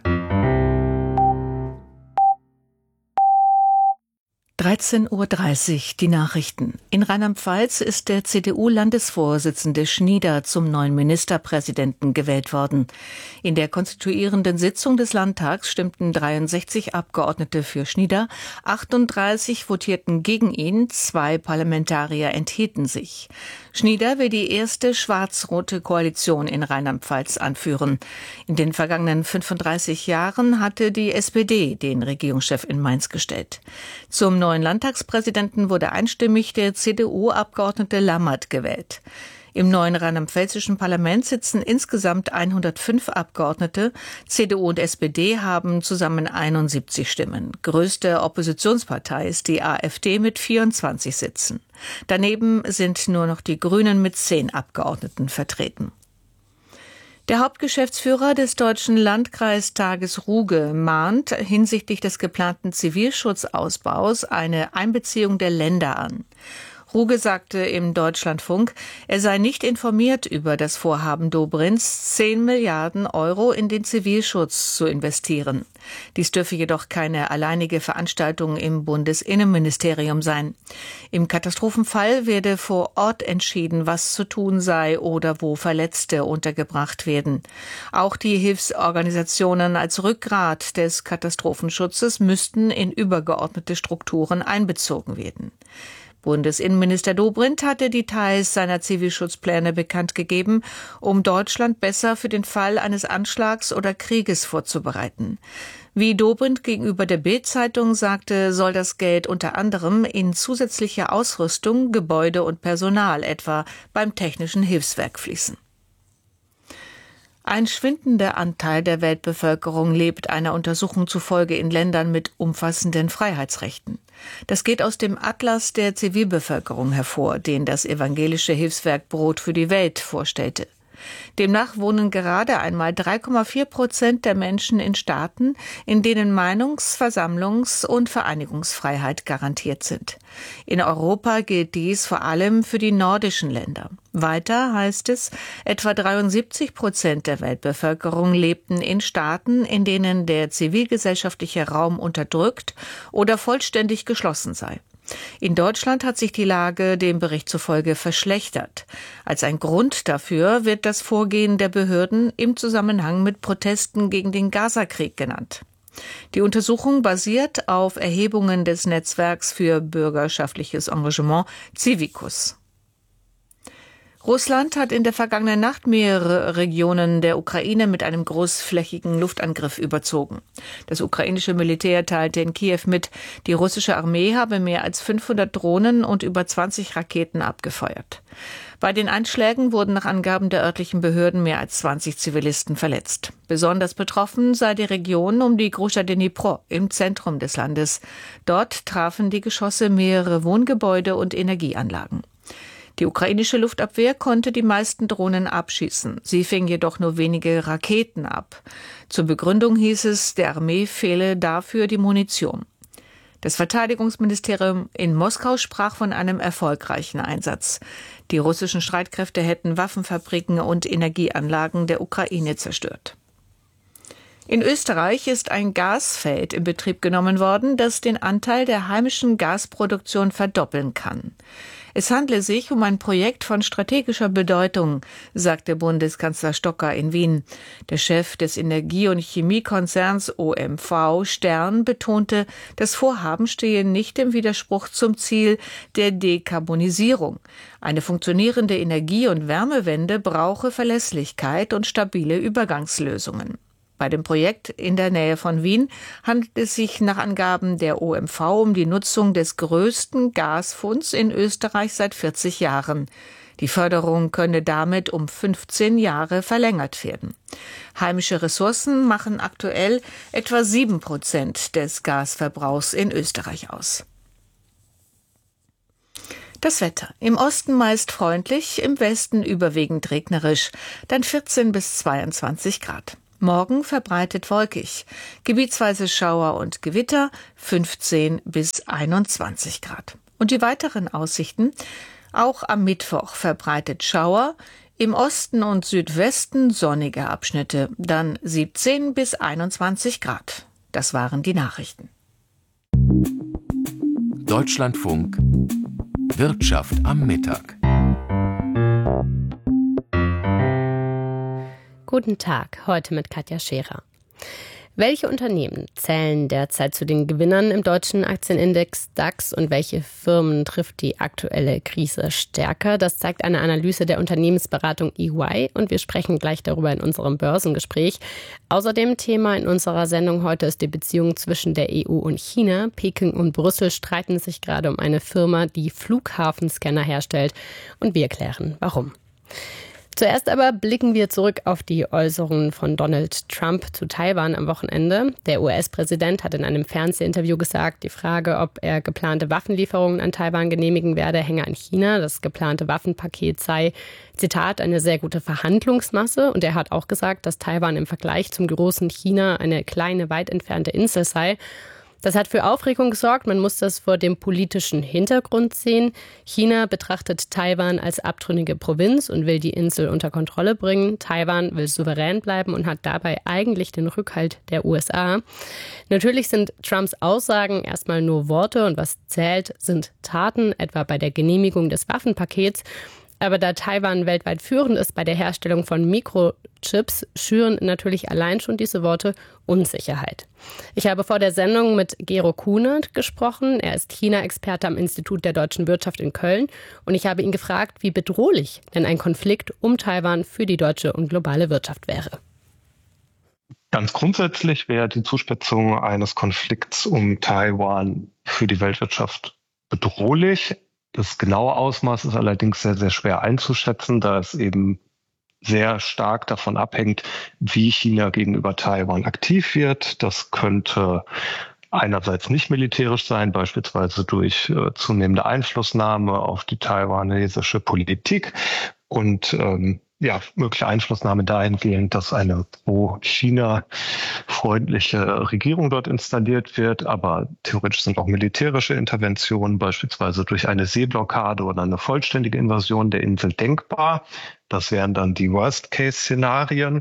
13:30 Uhr, die Nachrichten. In Rheinland-Pfalz ist der CDU-Landesvorsitzende Schnieder zum neuen Ministerpräsidenten gewählt worden. In der konstituierenden Sitzung des Landtags stimmten 63 Abgeordnete für Schnieder, 38 votierten gegen ihn, 2 Parlamentarier enthielten sich. Schnieder will die erste schwarz-rote Koalition in Rheinland-Pfalz anführen. In den vergangenen 35 Jahren hatte die SPD den Regierungschef in Mainz gestellt. Zum neuen Landtagspräsidenten wurde einstimmig der CDU-Abgeordnete Lammert gewählt. Im neuen rheinland-pfälzischen Parlament sitzen insgesamt 105 Abgeordnete. CDU und SPD haben zusammen 71 Stimmen. Größte Oppositionspartei ist die AfD mit 24 Sitzen. Daneben sind nur noch die Grünen mit 10 Abgeordneten vertreten. Der Hauptgeschäftsführer des Deutschen Landkreistages Ruge mahnt hinsichtlich des geplanten Zivilschutzausbaus eine Einbeziehung der Länder an. Ruge sagte im Deutschlandfunk, er sei nicht informiert über das Vorhaben Dobrinds, 10 Milliarden Euro in den Zivilschutz zu investieren. Dies dürfe jedoch keine alleinige Veranstaltung im Bundesinnenministerium sein. Im Katastrophenfall werde vor Ort entschieden, was zu tun sei oder wo Verletzte untergebracht werden. Auch die Hilfsorganisationen als Rückgrat des Katastrophenschutzes müssten in übergeordnete Strukturen einbezogen werden. Bundesinnenminister Dobrindt hatte Details seiner Zivilschutzpläne bekannt gegeben, um Deutschland besser für den Fall eines Anschlags oder Krieges vorzubereiten. Wie Dobrindt gegenüber der Bild-Zeitung sagte, soll das Geld unter anderem in zusätzliche Ausrüstung, Gebäude und Personal, etwa beim Technischen Hilfswerk, fließen. Ein schwindender Anteil der Weltbevölkerung lebt einer Untersuchung zufolge in Ländern mit umfassenden Freiheitsrechten. Das geht aus dem Atlas der Zivilbevölkerung hervor, den das evangelische Hilfswerk Brot für die Welt vorstellte. Demnach wohnen gerade einmal 3,4% der Menschen in Staaten, in denen Meinungs-, Versammlungs- und Vereinigungsfreiheit garantiert sind. In Europa gilt dies vor allem für die nordischen Länder. Weiter heißt es, etwa 73% der Weltbevölkerung lebten in Staaten, in denen der zivilgesellschaftliche Raum unterdrückt oder vollständig geschlossen sei. In Deutschland hat sich die Lage dem Bericht zufolge verschlechtert. Als ein Grund dafür wird das Vorgehen der Behörden im Zusammenhang mit Protesten gegen den Gazakrieg genannt. Die Untersuchung basiert auf Erhebungen des Netzwerks für bürgerschaftliches Engagement Civicus. Russland hat in der vergangenen Nacht mehrere Regionen der Ukraine mit einem großflächigen Luftangriff überzogen. Das ukrainische Militär teilte in Kiew mit, die russische Armee habe mehr als 500 Drohnen und über 20 Raketen abgefeuert. Bei den Anschlägen wurden nach Angaben der örtlichen Behörden mehr als 20 Zivilisten verletzt. Besonders betroffen sei die Region um die Gruscha Dnipro im Zentrum des Landes. Dort trafen die Geschosse mehrere Wohngebäude und Energieanlagen. Die ukrainische Luftabwehr konnte die meisten Drohnen abschießen. Sie fing jedoch nur wenige Raketen ab. Zur Begründung hieß es, der Armee fehle dafür die Munition. Das Verteidigungsministerium in Moskau sprach von einem erfolgreichen Einsatz. Die russischen Streitkräfte hätten Waffenfabriken und Energieanlagen der Ukraine zerstört. In Österreich ist ein Gasfeld in Betrieb genommen worden, das den Anteil der heimischen Gasproduktion verdoppeln kann. Es handle sich um ein Projekt von strategischer Bedeutung, sagte Bundeskanzler Stocker in Wien. Der Chef des Energie- und Chemiekonzerns OMV Stern betonte, das Vorhaben stehe nicht im Widerspruch zum Ziel der Dekarbonisierung. Eine funktionierende Energie- und Wärmewende brauche Verlässlichkeit und stabile Übergangslösungen. Bei dem Projekt in der Nähe von Wien handelt es sich nach Angaben der OMV um die Nutzung des größten Gasfunds in Österreich seit 40 Jahren. Die Förderung könne damit um 15 Jahre verlängert werden. Heimische Ressourcen machen aktuell etwa 7% des Gasverbrauchs in Österreich aus. Das Wetter. Im Osten meist freundlich, im Westen überwiegend regnerisch, dann 14 bis 22 Grad. Morgen verbreitet wolkig, gebietsweise Schauer und Gewitter, 15 bis 21 Grad. Und die weiteren Aussichten? Auch am Mittwoch verbreitet Schauer, im Osten und Südwesten sonnige Abschnitte, dann 17 bis 21 Grad. Das waren die Nachrichten. Deutschlandfunk Wirtschaft am Mittag. Guten Tag, heute mit Katja Scherer. Welche Unternehmen zählen derzeit zu den Gewinnern im deutschen Aktienindex DAX und welche Firmen trifft die aktuelle Krise stärker? Das zeigt eine Analyse der Unternehmensberatung EY und wir sprechen gleich darüber in unserem Börsengespräch. Außerdem Thema in unserer Sendung heute ist die Beziehung zwischen der EU und China. Peking und Brüssel streiten sich gerade um eine Firma, die Flughafenscanner herstellt und wir erklären, warum. Zuerst aber blicken wir zurück auf die Äußerungen von Donald Trump zu Taiwan am Wochenende. Der US-Präsident hat in einem Fernsehinterview gesagt, die Frage, ob er geplante Waffenlieferungen an Taiwan genehmigen werde, hänge an China. Das geplante Waffenpaket sei, Zitat, eine sehr gute Verhandlungsmasse. Und er hat auch gesagt, dass Taiwan im Vergleich zum großen China eine kleine, weit entfernte Insel sei. Das hat für Aufregung gesorgt. Man muss das vor dem politischen Hintergrund sehen. China betrachtet Taiwan als abtrünnige Provinz und will die Insel unter Kontrolle bringen. Taiwan will souverän bleiben und hat dabei eigentlich den Rückhalt der USA. Natürlich sind Trumps Aussagen erstmal nur Worte und was zählt, sind Taten, etwa bei der Genehmigung des Waffenpakets. Aber da Taiwan weltweit führend ist bei der Herstellung von Mikrochips, schüren natürlich allein schon diese Worte Unsicherheit. Ich habe vor der Sendung mit Gero Kunert gesprochen. Er ist China-Experte am Institut der deutschen Wirtschaft in Köln. Und ich habe ihn gefragt, wie bedrohlich denn ein Konflikt um Taiwan für die deutsche und globale Wirtschaft wäre. Ganz grundsätzlich wäre die Zuspitzung eines Konflikts um Taiwan für die Weltwirtschaft bedrohlich. Das genaue Ausmaß ist allerdings sehr, sehr schwer einzuschätzen, da es eben sehr stark davon abhängt, wie China gegenüber Taiwan aktiv wird. Das könnte einerseits nicht militärisch sein, beispielsweise durch zunehmende Einflussnahme auf die taiwanesische Politik und mögliche Einflussnahme dahingehend, dass eine pro-China-freundliche Regierung dort installiert wird. Aber theoretisch sind auch militärische Interventionen, beispielsweise durch eine Seeblockade oder eine vollständige Invasion der Insel denkbar. Das wären dann die Worst-Case-Szenarien.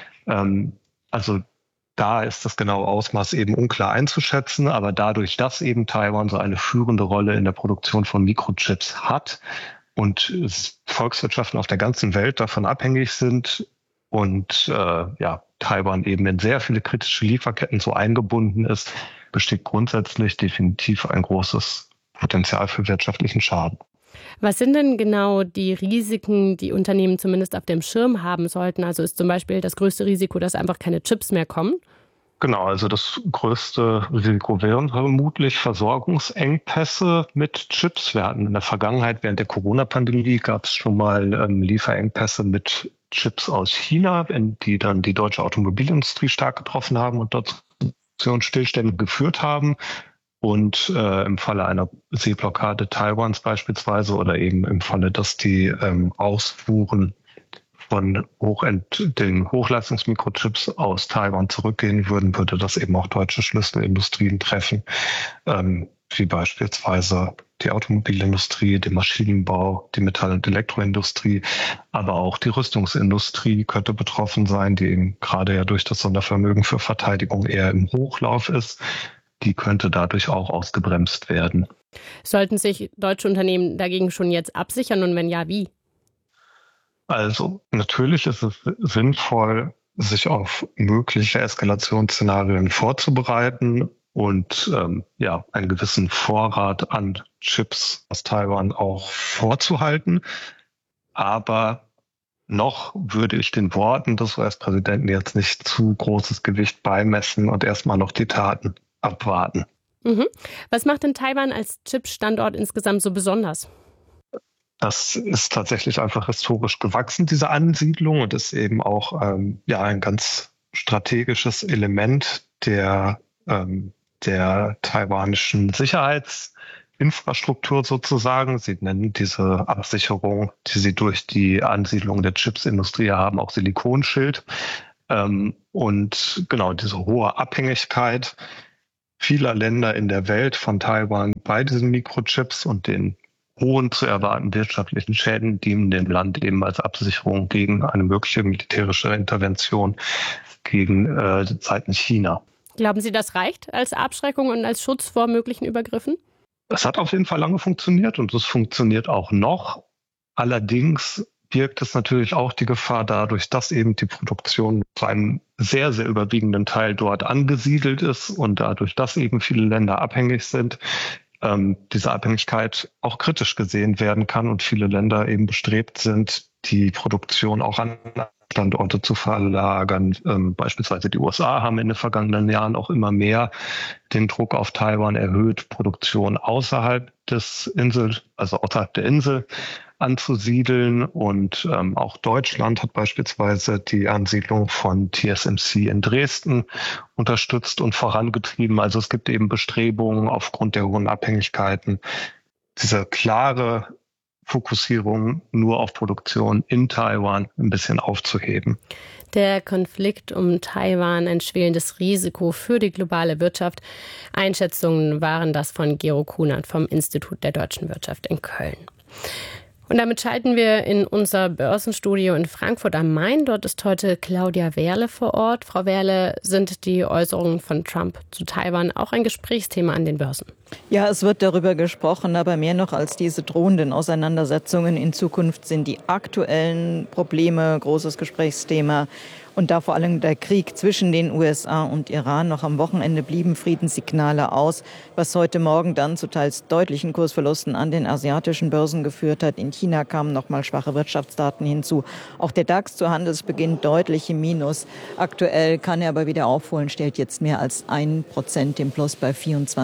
Also da ist das genaue Ausmaß eben unklar einzuschätzen. Aber dadurch, dass eben Taiwan so eine führende Rolle in der Produktion von Mikrochips hat, und Volkswirtschaften auf der ganzen Welt davon abhängig sind und Taiwan eben in sehr viele kritische Lieferketten so eingebunden ist, besteht grundsätzlich definitiv ein großes Potenzial für wirtschaftlichen Schaden. Was sind denn genau die Risiken, die Unternehmen zumindest auf dem Schirm haben sollten? Also ist zum Beispiel das größte Risiko, dass einfach keine Chips mehr kommen? Genau, also das größte Risiko wären vermutlich Versorgungsengpässe mit Chips. Wir hatten in der Vergangenheit während der Corona-Pandemie gab es schon mal Lieferengpässe mit Chips aus China, die dann die deutsche Automobilindustrie stark getroffen haben und dort Produktionsstillstände geführt haben. Und im Falle einer Seeblockade Taiwans beispielsweise oder eben im Falle, dass die Ausfuhren von den Hochleistungsmikrochips aus Taiwan zurückgehen würden, würde das eben auch deutsche Schlüsselindustrien treffen. wie beispielsweise die Automobilindustrie, den Maschinenbau, die Metall- und Elektroindustrie, aber auch die Rüstungsindustrie könnte betroffen sein, die eben gerade ja durch das Sondervermögen für Verteidigung eher im Hochlauf ist. Die könnte dadurch auch ausgebremst werden. Sollten sich deutsche Unternehmen dagegen schon jetzt absichern und wenn ja, wie? Also natürlich ist es sinnvoll, sich auf mögliche Eskalationsszenarien vorzubereiten und einen gewissen Vorrat an Chips aus Taiwan auch vorzuhalten. Aber noch würde ich den Worten des US-Präsidenten jetzt nicht zu großes Gewicht beimessen und erstmal noch die Taten abwarten. Mhm. Was macht denn Taiwan als Chip-Standort insgesamt so besonders? Das ist tatsächlich einfach historisch gewachsen, diese Ansiedlung, und ist eben auch ein ganz strategisches Element der taiwanischen Sicherheitsinfrastruktur sozusagen. Sie nennen diese Absicherung, die sie durch die Ansiedlung der Chipsindustrie haben, auch Silikonschild. Und genau diese hohe Abhängigkeit vieler Länder in der Welt von Taiwan bei diesen Mikrochips und den hohen zu erwartenden wirtschaftlichen Schäden dienen dem Land eben als Absicherung gegen eine mögliche militärische Intervention gegen seitens China. Glauben Sie, das reicht als Abschreckung und als Schutz vor möglichen Übergriffen? Das hat auf jeden Fall lange funktioniert und es funktioniert auch noch. Allerdings birgt es natürlich auch die Gefahr dadurch, dass eben die Produktion zu einem sehr, sehr überwiegenden Teil dort angesiedelt ist und dadurch, dass eben viele Länder abhängig sind, diese Abhängigkeit auch kritisch gesehen werden kann und viele Länder eben bestrebt sind, die Produktion auch an Standorte zu verlagern. Beispielsweise die USA haben in den vergangenen Jahren auch immer mehr den Druck auf Taiwan erhöht, Produktion außerhalb der Insel anzusiedeln. Und auch Deutschland hat beispielsweise die Ansiedlung von TSMC in Dresden unterstützt und vorangetrieben. Also es gibt eben Bestrebungen aufgrund der hohen Abhängigkeiten, diese klare Fokussierung nur auf Produktion in Taiwan ein bisschen aufzuheben. Der Konflikt um Taiwan ein schwelendes Risiko für die globale Wirtschaft. Einschätzungen waren das von Gero Kunert vom Institut der deutschen Wirtschaft in Köln. Und damit schalten wir in unser Börsenstudio in Frankfurt am Main. Dort ist heute Claudia Wehrle vor Ort. Frau Wehrle, sind die Äußerungen von Trump zu Taiwan auch ein Gesprächsthema an den Börsen? Ja, es wird darüber gesprochen, aber mehr noch als diese drohenden Auseinandersetzungen in Zukunft sind die aktuellen Probleme großes Gesprächsthema. Und da vor allem der Krieg zwischen den USA und Iran. Noch am Wochenende blieben Friedenssignale aus, was heute Morgen dann zu teils deutlichen Kursverlusten an den asiatischen Börsen geführt hat. In China kamen nochmal schwache Wirtschaftsdaten hinzu. Auch der DAX zu Handelsbeginn deutlich im Minus. Aktuell kann er aber wieder aufholen, stellt jetzt mehr als 1% im Plus bei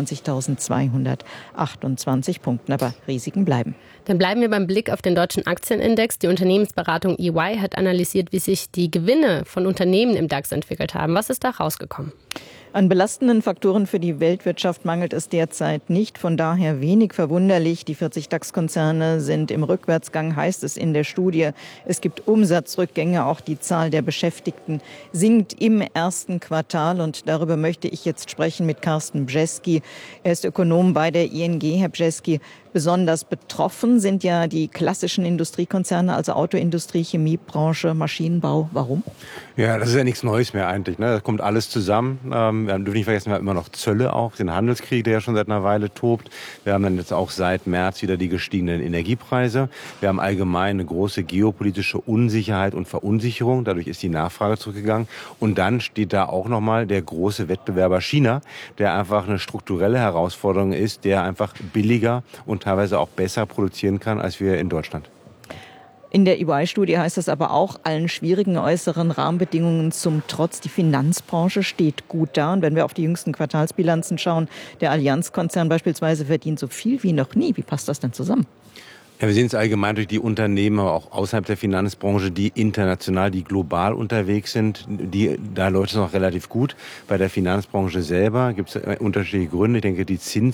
24.228 Punkten. Aber Risiken bleiben. Dann bleiben wir beim Blick auf den deutschen Aktienindex. Die Unternehmensberatung EY hat analysiert, wie sich die Gewinne von Unternehmen im DAX entwickelt haben. Was ist da rausgekommen? An belastenden Faktoren für die Weltwirtschaft mangelt es derzeit nicht. Von daher wenig verwunderlich. Die 40 DAX-Konzerne sind im Rückwärtsgang, heißt es in der Studie. Es gibt Umsatzrückgänge. Auch die Zahl der Beschäftigten sinkt im ersten Quartal. Und darüber möchte ich jetzt sprechen mit Carsten Bjeski. Er ist Ökonom bei der ING. Herr Bjeski, besonders betroffen sind ja die klassischen Industriekonzerne, also Autoindustrie, Chemiebranche, Maschinenbau. Warum? Ja, das ist ja nichts Neues mehr eigentlich. Ne? Das kommt alles zusammen. Wir dürfen nicht vergessen, wir haben immer noch Zölle auch, den Handelskrieg, der ja schon seit einer Weile tobt. Wir haben dann jetzt auch seit März wieder die gestiegenen Energiepreise. Wir haben allgemein eine große geopolitische Unsicherheit und Verunsicherung. Dadurch ist die Nachfrage zurückgegangen. Und dann steht da auch nochmal der große Wettbewerber China, der einfach eine strukturelle Herausforderung ist, der einfach billiger und teilweise auch besser produzieren kann als wir in Deutschland. In der EY-Studie heißt es aber auch, allen schwierigen äußeren Rahmenbedingungen zum Trotz, die Finanzbranche steht gut da. Und wenn wir auf die jüngsten Quartalsbilanzen schauen, der Allianz-Konzern beispielsweise verdient so viel wie noch nie. Wie passt das denn zusammen? Ja, wir sehen es allgemein durch die Unternehmen, aber auch außerhalb der Finanzbranche, die international, die global unterwegs sind. Da läuft es noch relativ gut. Bei der Finanzbranche selber gibt es unterschiedliche Gründe. Ich denke, die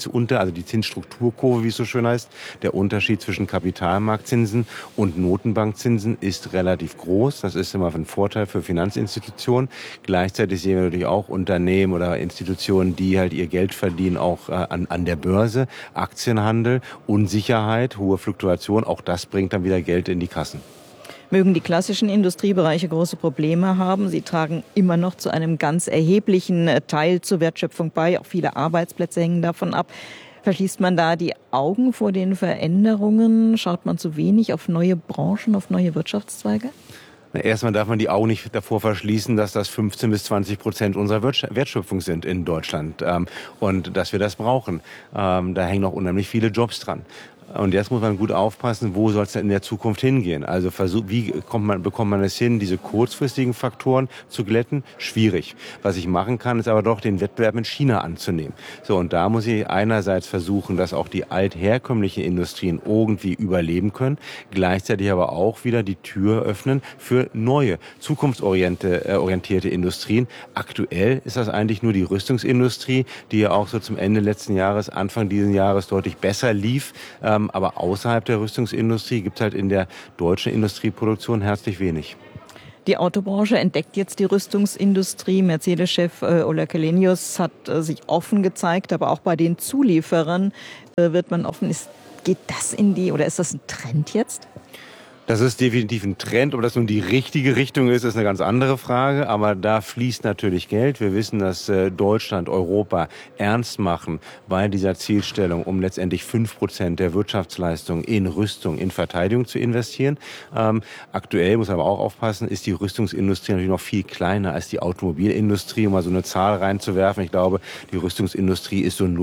Zinsstrukturkurve, wie es so schön heißt, der Unterschied zwischen Kapitalmarktzinsen und Notenbankzinsen ist relativ groß. Das ist immer ein Vorteil für Finanzinstitutionen. Gleichzeitig sehen wir natürlich auch Unternehmen oder Institutionen, die halt ihr Geld verdienen, auch an der Börse, Aktienhandel, Unsicherheit, hohe Fluktuationen. Auch das bringt dann wieder Geld in die Kassen. Mögen die klassischen Industriebereiche große Probleme haben, sie tragen immer noch zu einem ganz erheblichen Teil zur Wertschöpfung bei. Auch viele Arbeitsplätze hängen davon ab. Verschließt man da die Augen vor den Veränderungen? Schaut man zu wenig auf neue Branchen, auf neue Wirtschaftszweige? Erstmal darf man die Augen nicht davor verschließen, dass das 15-20% unserer Wertschöpfung sind in Deutschland und dass wir das brauchen. Da hängen noch unheimlich viele Jobs dran. Und jetzt muss man gut aufpassen, wo soll es denn in der Zukunft hingehen? Also wie bekommt man es hin, diese kurzfristigen Faktoren zu glätten? Schwierig. Was ich machen kann, ist aber doch den Wettbewerb mit China anzunehmen. So, und da muss ich einerseits versuchen, dass auch die altherkömmlichen Industrien irgendwie überleben können, gleichzeitig aber auch wieder die Tür öffnen für neue, zukunftsorientierte Industrien. Aktuell ist das eigentlich nur die Rüstungsindustrie, die ja auch so zum Ende letzten Jahres, Anfang dieses Jahres deutlich besser lief. Aber außerhalb der Rüstungsindustrie gibt es halt in der deutschen Industrieproduktion herzlich wenig. Die Autobranche entdeckt jetzt die Rüstungsindustrie. Mercedes-Chef Ola Källenius hat sich offen gezeigt, aber auch bei den Zulieferern wird man offen. Geht das ist das ein Trend jetzt? Das ist definitiv ein Trend. Ob das nun die richtige Richtung ist eine ganz andere Frage. Aber da fließt natürlich Geld. Wir wissen, dass Deutschland, Europa ernst machen bei dieser Zielstellung, um letztendlich 5% der Wirtschaftsleistung in Rüstung, in Verteidigung zu investieren. Aktuell muss man aber auch aufpassen, ist die Rüstungsindustrie natürlich noch viel kleiner als die Automobilindustrie. Um mal so eine Zahl reinzuwerfen. Ich glaube, die Rüstungsindustrie ist so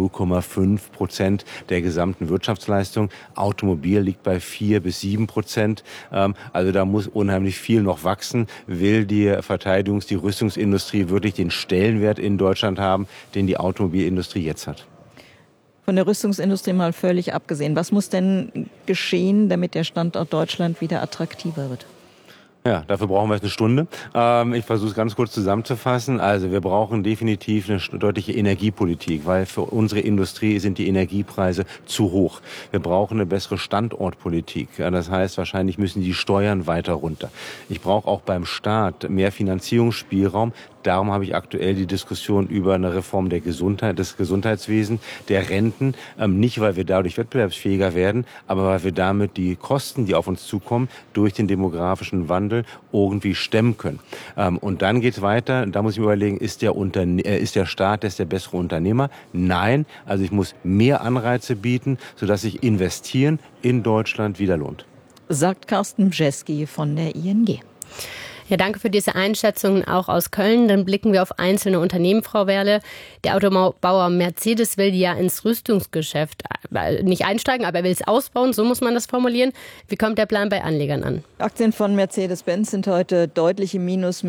0,5% der gesamten Wirtschaftsleistung. Automobil liegt bei 4-7%. Also da muss unheimlich viel noch wachsen, will die Rüstungsindustrie wirklich den Stellenwert in Deutschland haben, den die Automobilindustrie jetzt hat. Von der Rüstungsindustrie mal völlig abgesehen. Was muss denn geschehen, damit der Standort Deutschland wieder attraktiver wird? Ja, dafür brauchen wir jetzt eine Stunde. Ich versuche es ganz kurz zusammenzufassen. Also wir brauchen definitiv eine deutliche Energiepolitik, weil für unsere Industrie sind die Energiepreise zu hoch. Wir brauchen eine bessere Standortpolitik. Das heißt, wahrscheinlich müssen die Steuern weiter runter. Ich brauche auch beim Staat mehr Finanzierungsspielraum. Darum habe ich aktuell die Diskussion über eine Reform der Gesundheit, des Gesundheitswesens, der Renten. Nicht, weil wir dadurch wettbewerbsfähiger werden, aber weil wir damit die Kosten, die auf uns zukommen, durch den demografischen Wandel irgendwie stemmen können. Und dann geht es weiter. Da muss ich mir überlegen, ist der Staat der bessere Unternehmer? Nein. Also ich muss mehr Anreize bieten, sodass sich Investieren in Deutschland wieder lohnt. Sagt Carsten Bjeski von der ING. Ja, danke für diese Einschätzung auch aus Köln. Dann blicken wir auf einzelne Unternehmen, Frau Werle. Der Autobauer Mercedes will ja ins Rüstungsgeschäft nicht einsteigen, aber er will es ausbauen, so muss man das formulieren. Wie kommt der Plan bei Anlegern an? Aktien von Mercedes-Benz sind heute deutlich im minus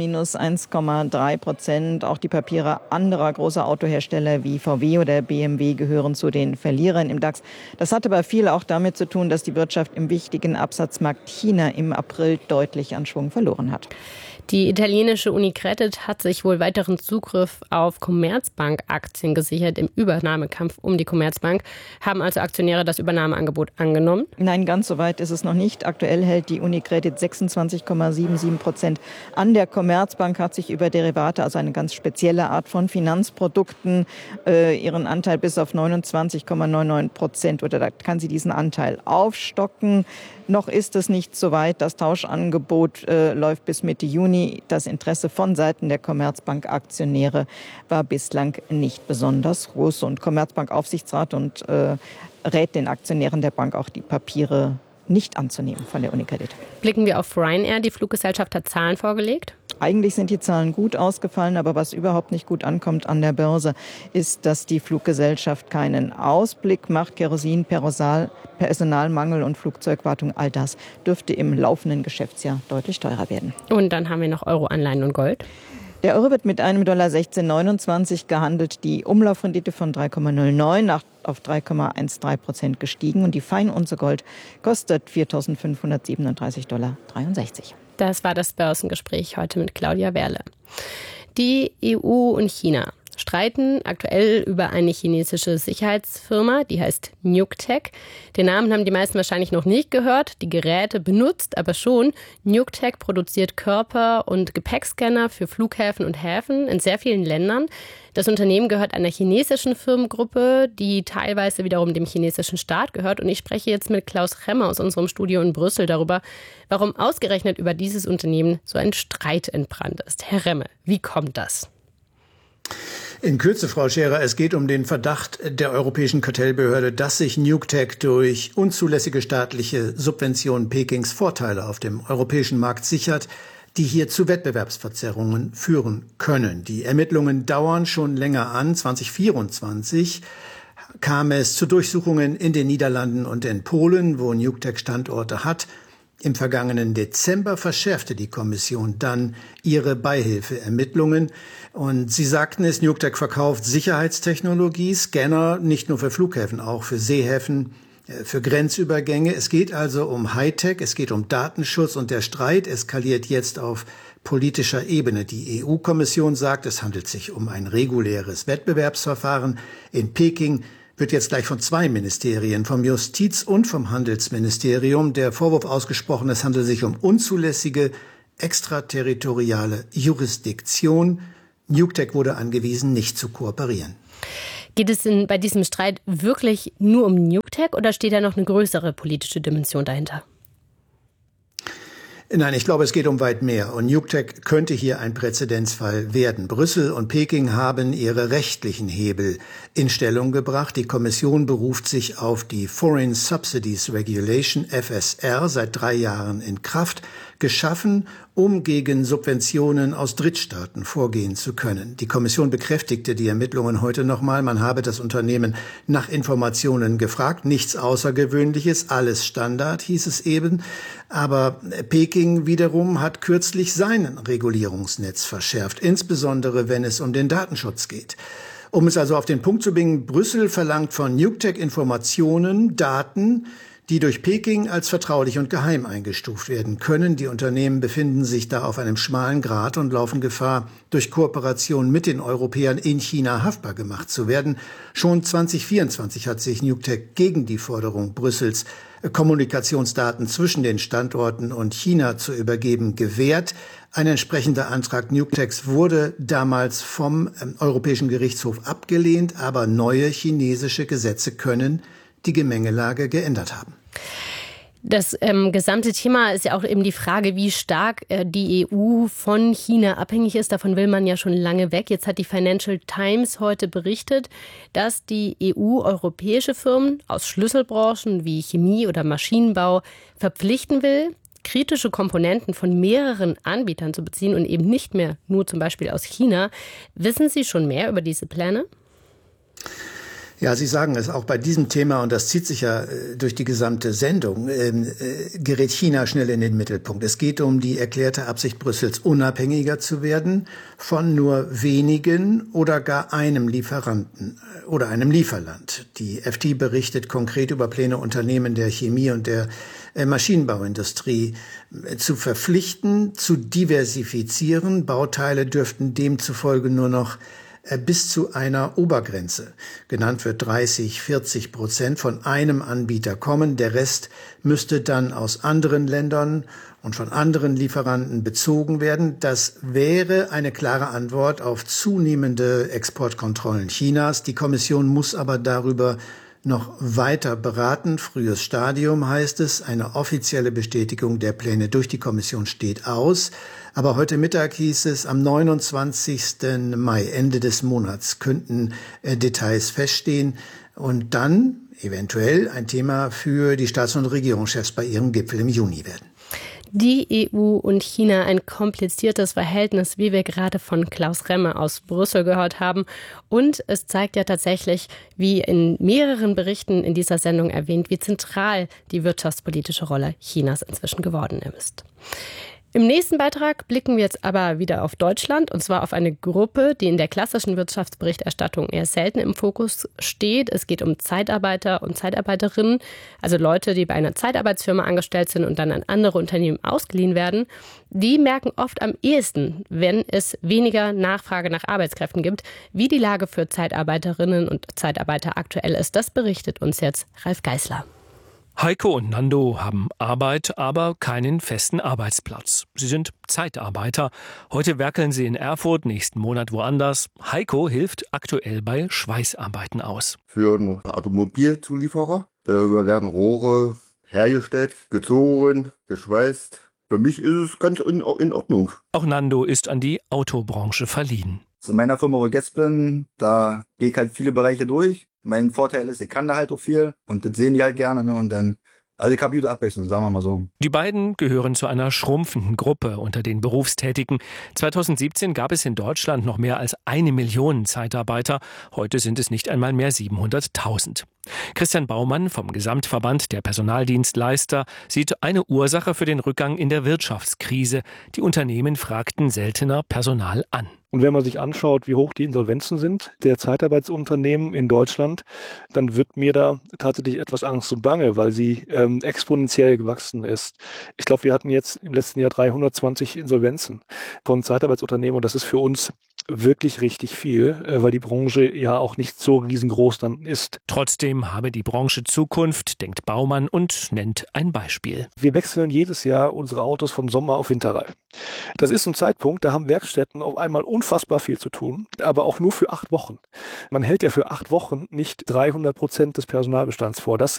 1,3%. Auch die Papiere anderer großer Autohersteller wie VW oder BMW gehören zu den Verlierern im DAX. Das hat aber viel auch damit zu tun, dass die Wirtschaft im wichtigen Absatzmarkt China im April deutlich an Schwung verloren hat. Die italienische Unicredit hat sich wohl weiteren Zugriff auf Commerzbank-Aktien gesichert im Übernahmekampf um die Commerzbank. Haben also Aktionäre das Übernahmeangebot angenommen? Nein, ganz so weit ist es noch nicht. Aktuell hält die Unicredit 26,77% an. Der Commerzbank hat sich über Derivate, also eine ganz spezielle Art von Finanzprodukten, ihren Anteil bis auf 29,99% oder da kann sie diesen Anteil aufstocken. Noch ist es nicht so weit. Das Tauschangebot läuft bis Mitte Juni. Das Interesse von Seiten der Commerzbank-Aktionäre war bislang nicht besonders groß. Und Commerzbank-Aufsichtsrat rät den Aktionären der Bank auch, die Papiere nicht anzunehmen von der Unicredit. Blicken wir auf Ryanair. Die Fluggesellschaft hat Zahlen vorgelegt. Eigentlich sind die Zahlen gut ausgefallen, aber was überhaupt nicht gut ankommt an der Börse, ist, dass die Fluggesellschaft keinen Ausblick macht. Kerosin, Personalmangel und Flugzeugwartung, all das dürfte im laufenden Geschäftsjahr deutlich teurer werden. Und dann haben wir noch Euro-Anleihen und Gold. Der Euro wird mit einem $16,29 gehandelt, die Umlaufrendite von 3,09 auf 3,13% gestiegen und die Feinunze Gold kostet $4.537,63. Das war das Börsengespräch heute mit Claudia Werle. Die EU und China streiten aktuell über eine chinesische Sicherheitsfirma, die heißt NUKTech. Den Namen haben die meisten wahrscheinlich noch nicht gehört, die Geräte benutzt aber schon. NUKTech produziert Körper- und Gepäckscanner für Flughäfen und Häfen in sehr vielen Ländern. Das Unternehmen gehört einer chinesischen Firmengruppe, die teilweise wiederum dem chinesischen Staat gehört. Und ich spreche jetzt mit Klaus Remmer aus unserem Studio in Brüssel darüber, warum ausgerechnet über dieses Unternehmen so ein Streit entbrannt ist. Herr Remme, wie kommt das? In Kürze, Frau Scherer, es geht um den Verdacht der Europäischen Kartellbehörde, dass sich NUKTech durch unzulässige staatliche Subventionen Pekings Vorteile auf dem europäischen Markt sichert, die hier zu Wettbewerbsverzerrungen führen können. Die Ermittlungen dauern schon länger an. 2024 kam es zu Durchsuchungen in den Niederlanden und in Polen, wo NUKTech Standorte hat. Im vergangenen Dezember verschärfte die Kommission dann ihre Beihilfeermittlungen. Und sie sagten es, NUKTech verkauft Sicherheitstechnologie, Scanner, nicht nur für Flughäfen, auch für Seehäfen, für Grenzübergänge. Es geht also um Hightech, es geht um Datenschutz und der Streit eskaliert jetzt auf politischer Ebene. Die EU-Kommission sagt, es handelt sich um ein reguläres Wettbewerbsverfahren. In Peking wird jetzt gleich von zwei Ministerien, vom Justiz- und vom Handelsministerium, der Vorwurf ausgesprochen, es handelt sich um unzulässige extraterritoriale Jurisdiktion. NUKTech wurde angewiesen, nicht zu kooperieren. Geht es bei diesem Streit wirklich nur um NUKTech oder steht da noch eine größere politische Dimension dahinter? Nein, ich glaube, es geht um weit mehr. Und NUKTech könnte hier ein Präzedenzfall werden. Brüssel und Peking haben ihre rechtlichen Hebel in Stellung gebracht. Die Kommission beruft sich auf die Foreign Subsidies Regulation, FSR, seit 3 Jahren in Kraft, geschaffen, um gegen Subventionen aus Drittstaaten vorgehen zu können. Die Kommission bekräftigte die Ermittlungen heute nochmal. Man habe das Unternehmen nach Informationen gefragt. Nichts Außergewöhnliches, alles Standard, hieß es eben. Aber Peking wiederum hat kürzlich sein Regulierungsnetz verschärft, insbesondere wenn es um den Datenschutz geht. Um es also auf den Punkt zu bringen, Brüssel verlangt von NUKTech Informationen, Daten, die durch Peking als vertraulich und geheim eingestuft werden können. Die Unternehmen befinden sich da auf einem schmalen Grat und laufen Gefahr, durch Kooperation mit den Europäern in China haftbar gemacht zu werden. Schon 2024 hat sich NUKTech gegen die Forderung Brüssels, Kommunikationsdaten zwischen den Standorten und China zu übergeben, gewehrt. Ein entsprechender Antrag NUKTechs wurde damals vom Europäischen Gerichtshof abgelehnt, aber neue chinesische Gesetze können die Gemengelage geändert haben. Das gesamte Thema ist ja auch eben die Frage, wie stark die EU von China abhängig ist. Davon will man ja schon lange weg. Jetzt hat die Financial Times heute berichtet, dass die EU europäische Firmen aus Schlüsselbranchen wie Chemie oder Maschinenbau verpflichten will, kritische Komponenten von mehreren Anbietern zu beziehen und eben nicht mehr nur zum Beispiel aus China. Wissen Sie schon mehr über diese Pläne? Ja, Sie sagen es auch bei diesem Thema, und das zieht sich ja durch die gesamte Sendung, gerät China schnell in den Mittelpunkt. Es geht um die erklärte Absicht Brüssels, unabhängiger zu werden von nur wenigen oder gar einem Lieferanten oder einem Lieferland. Die FT berichtet konkret über Pläne, Unternehmen der Chemie und der Maschinenbauindustrie zu verpflichten, zu diversifizieren. Bauteile dürften demzufolge nur noch bis zu einer Obergrenze, genannt wird 30-40% von einem Anbieter kommen. Der Rest müsste dann aus anderen Ländern und von anderen Lieferanten bezogen werden. Das wäre eine klare Antwort auf zunehmende Exportkontrollen Chinas. Die Kommission muss aber darüber noch weiter beraten. Frühes Stadium heißt es. Eine offizielle Bestätigung der Pläne durch die Kommission steht aus. Aber heute Mittag hieß es, am 29. Mai, Ende des Monats, könnten Details feststehen und dann eventuell ein Thema für die Staats- und Regierungschefs bei ihrem Gipfel im Juni werden. Die EU und China, ein kompliziertes Verhältnis, wie wir gerade von Klaus Remme aus Brüssel gehört haben. Und es zeigt ja tatsächlich, wie in mehreren Berichten in dieser Sendung erwähnt, wie zentral die wirtschaftspolitische Rolle Chinas inzwischen geworden ist. Im nächsten Beitrag blicken wir jetzt aber wieder auf Deutschland, und zwar auf eine Gruppe, die in der klassischen Wirtschaftsberichterstattung eher selten im Fokus steht. Es geht um Zeitarbeiter und Zeitarbeiterinnen, also Leute, die bei einer Zeitarbeitsfirma angestellt sind und dann an andere Unternehmen ausgeliehen werden. Die merken oft am ehesten, wenn es weniger Nachfrage nach Arbeitskräften gibt, wie die Lage für Zeitarbeiterinnen und Zeitarbeiter aktuell ist. Das berichtet uns jetzt Ralf Geißler. Heiko und Nando haben Arbeit, aber keinen festen Arbeitsplatz. Sie sind Zeitarbeiter. Heute werkeln sie in Erfurt, nächsten Monat woanders. Heiko hilft aktuell bei Schweißarbeiten aus. Für einen Automobilzulieferer. Da werden Rohre hergestellt, gezogen, geschweißt. Für mich ist es ganz in Ordnung. Auch Nando ist an die Autobranche verliehen. In meiner Firma, wo ich jetzt bin, da gehe ich halt viele Bereiche durch. Mein Vorteil ist, ich kann da halt auch viel und das sehen die halt gerne. Ne? Und dann, also ich habe gute Abwechslung, sagen wir mal so. Die beiden gehören zu einer schrumpfenden Gruppe unter den Berufstätigen. 2017 gab es in Deutschland noch mehr als 1 Million Zeitarbeiter. Heute sind es nicht einmal mehr 700.000. Christian Baumann vom Gesamtverband der Personaldienstleister sieht eine Ursache für den Rückgang in der Wirtschaftskrise. Die Unternehmen fragten seltener Personal an. Und wenn man sich anschaut, wie hoch die Insolvenzen sind der Zeitarbeitsunternehmen in Deutschland, dann wird mir da tatsächlich etwas Angst und Bange, weil sie exponentiell gewachsen ist. Ich glaube, wir hatten jetzt im letzten Jahr 320 Insolvenzen von Zeitarbeitsunternehmen und das ist für uns wirklich richtig viel, weil die Branche ja auch nicht so riesengroß dann ist. Trotzdem habe die Branche Zukunft, denkt Baumann und nennt ein Beispiel. Wir wechseln jedes Jahr unsere Autos von Sommer auf Winterreifen. Das ist ein Zeitpunkt, da haben Werkstätten auf einmal unfassbar viel zu tun, aber auch nur für 8 Wochen. Man hält ja für 8 Wochen nicht 300% des Personalbestands vor. Das